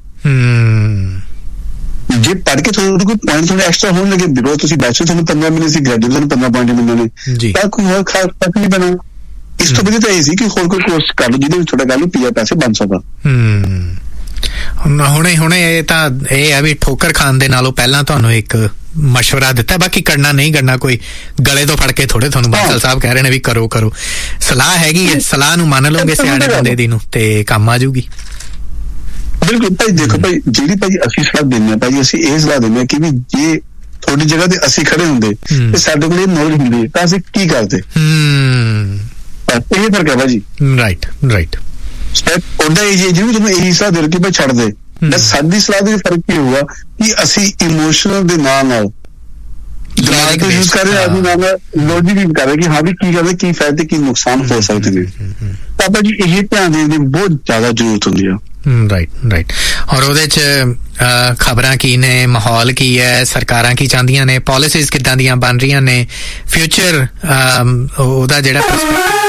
ਜੇ ਪੜ੍ਹ ਕੇ ਤੁਹਾਡੇ ਕੋਈ ਪੁਆਇੰਟ ਥੋੜੇ ਐਕਸਟਰਾ ਹੋਣ ਲੱਗੇ, ਬਿਕੋਜ਼ ਤੁਸੀਂ ਬੈਚਲਰ ਤੁਹਾਨੂੰ 15 ਮਿਲਣੇ ਸੀ, ਗ੍ਰੈਜੂਏਟ ਤੁਹਾਨੂੰ 15 ਪੁਆਇੰਟ ਮਿਲਣੇ ਨੇ, ਤਾਂ ਕੋਈ ਹੋਰ ਖਾਸ ਫਰਕ ਨਹੀਂ ਪੈਣਾ। ਇਸ ਤੋਂ ਵਧੀਆ ਤਾਂ ਇਹ ਸੀ ਕਿ ਹੋਰ ਕੋਈ ਕੋਰਸ ਕਰ ਲਓ ਜਿਹਦੇ ਵਿੱਚ ਤੁਹਾਡਾ ਗੱਲ ਨੂੰ PR ਪੈਸੇ ਬਣ ਸਕਦਾ। ਹੁਣੇ ਇਹ ਤਾਂ ਇਹ ਹੈ ਵੀ ਠੋਕਰ ਖਾਣ ਦੇ ਨਾਲੋਂ ਪਹਿਲਾਂ ਤੁਹਾਨੂੰ ਇੱਕ ਮਸ਼ਵਰਾ ਦਿੱਤਾ, ਬਾਕੀ ਕਰਨਾ ਨਹੀਂ ਕਰਨਾ ਕੋਈ ਗਲੇ ਤੋਂ ਫੜ ਕੇ ਥੋੜੇ ਤੁਹਾਨੂੰ ਬਾਦਲ ਸਾਹਿਬ ਕਹਿ ਰਹੇ ਨੇ ਵੀ ਕਰੋ, ਸਲਾਹ ਹੈਗੀ ਹੈ, ਸਲਾਹ ਨੂੰ ਮੰਨ ਲਓਗੇ ਸਿਆਣੇ ਬੰਦੇ ਦੀ ਨੂੰ ਤੇ ਕੰਮ ਆ ਜੂਗੀ। ਬਿਲਕੁਲ ਭਾਈ, ਦੇਖੋ ਭਾਈ ਜਿਹੜੀ ਭਾਈ ਅਸੀਂ ਸਲਾਹ ਦਿੰਦੇ ਹਾਂ ਭਾਈ, ਅਸੀਂ ਇਹ ਸਲਾਹ ਦਿੰਦੇ ਹਾਂ ਕਿ ਵੀ ਜੇ ਤੁਹਾਡੀ ਜਗ੍ਹਾ ਤੇ ਅਸੀਂ ਖੜੇ ਹੁੰਦੇ ਤੇ ਸਾਡੇ ਕੋਲ ਇਹ ਨੌਲੇਜ ਹੁੰਦੀ ਤਾਂ ਅਸੀਂ ਕੀ ਕਰਦੇ। ਇਹ ਫਰਕ ਹੈ ਭਾਜੀ। ਰਾਈਟ ਉਹਦਾ ਇਹ ਜਿਹਨੂੰ ਤੁਹਾਨੂੰ ਇਹੀ ਸਲਾਹ ਦੇ ਕਿ ਭਾਈ ਛੱਡ ਦੇ, ਸਾਡੀ ਸਲਾਹ ਦੇ ਫਰਕ ਕੀ ਹੋਊਗਾ ਕਿ ਅਸੀਂ ਇਮੋਸ਼ਨਲ ਦੇ ਨਾਲ ਦਿਮਾਗ ਤੋਂ ਯੂਜ਼ ਕਰ ਰਹੇ ਆਦਮੀ ਨਾਲ ਲੌਜਿਕ ਯੂਜ਼ ਕਰ ਰਹੇ ਕਿ ਹਾਂ ਵੀ ਕੀ ਕਰਦੇ, ਕੀ ਫਾਇਦੇ ਕੀ ਨੁਕਸਾਨ ਹੋ ਸਕਦੇ ਨੇ, ਤਾਂ ਭਾਜੀ ਇਹ ਧਿਆਨ ਦੇਣ ਦੀ ਬਹੁਤ ਜ਼ਿਆਦਾ ਜ਼ਰੂਰਤ ਹੁੰਦੀ ਆ। ਰਾਈਟ ਔਰ ਉਹਦੇ 'ਚ ਖਬਰਾਂ ਕੀ ਨੇ, ਮਾਹੌਲ ਕੀ ਹੈ, ਸਰਕਾਰਾਂ ਕੀ ਚਾਹੁੰਦੀਆਂ ਨੇ, ਪਾਲਿਸੀਜ਼ ਕਿੱਦਾਂ ਦੀਆਂ ਬਣ ਰਹੀਆਂ ਨੇ, ਫਿਊਚਰ ਉਹਦਾ ਜਿਹੜਾ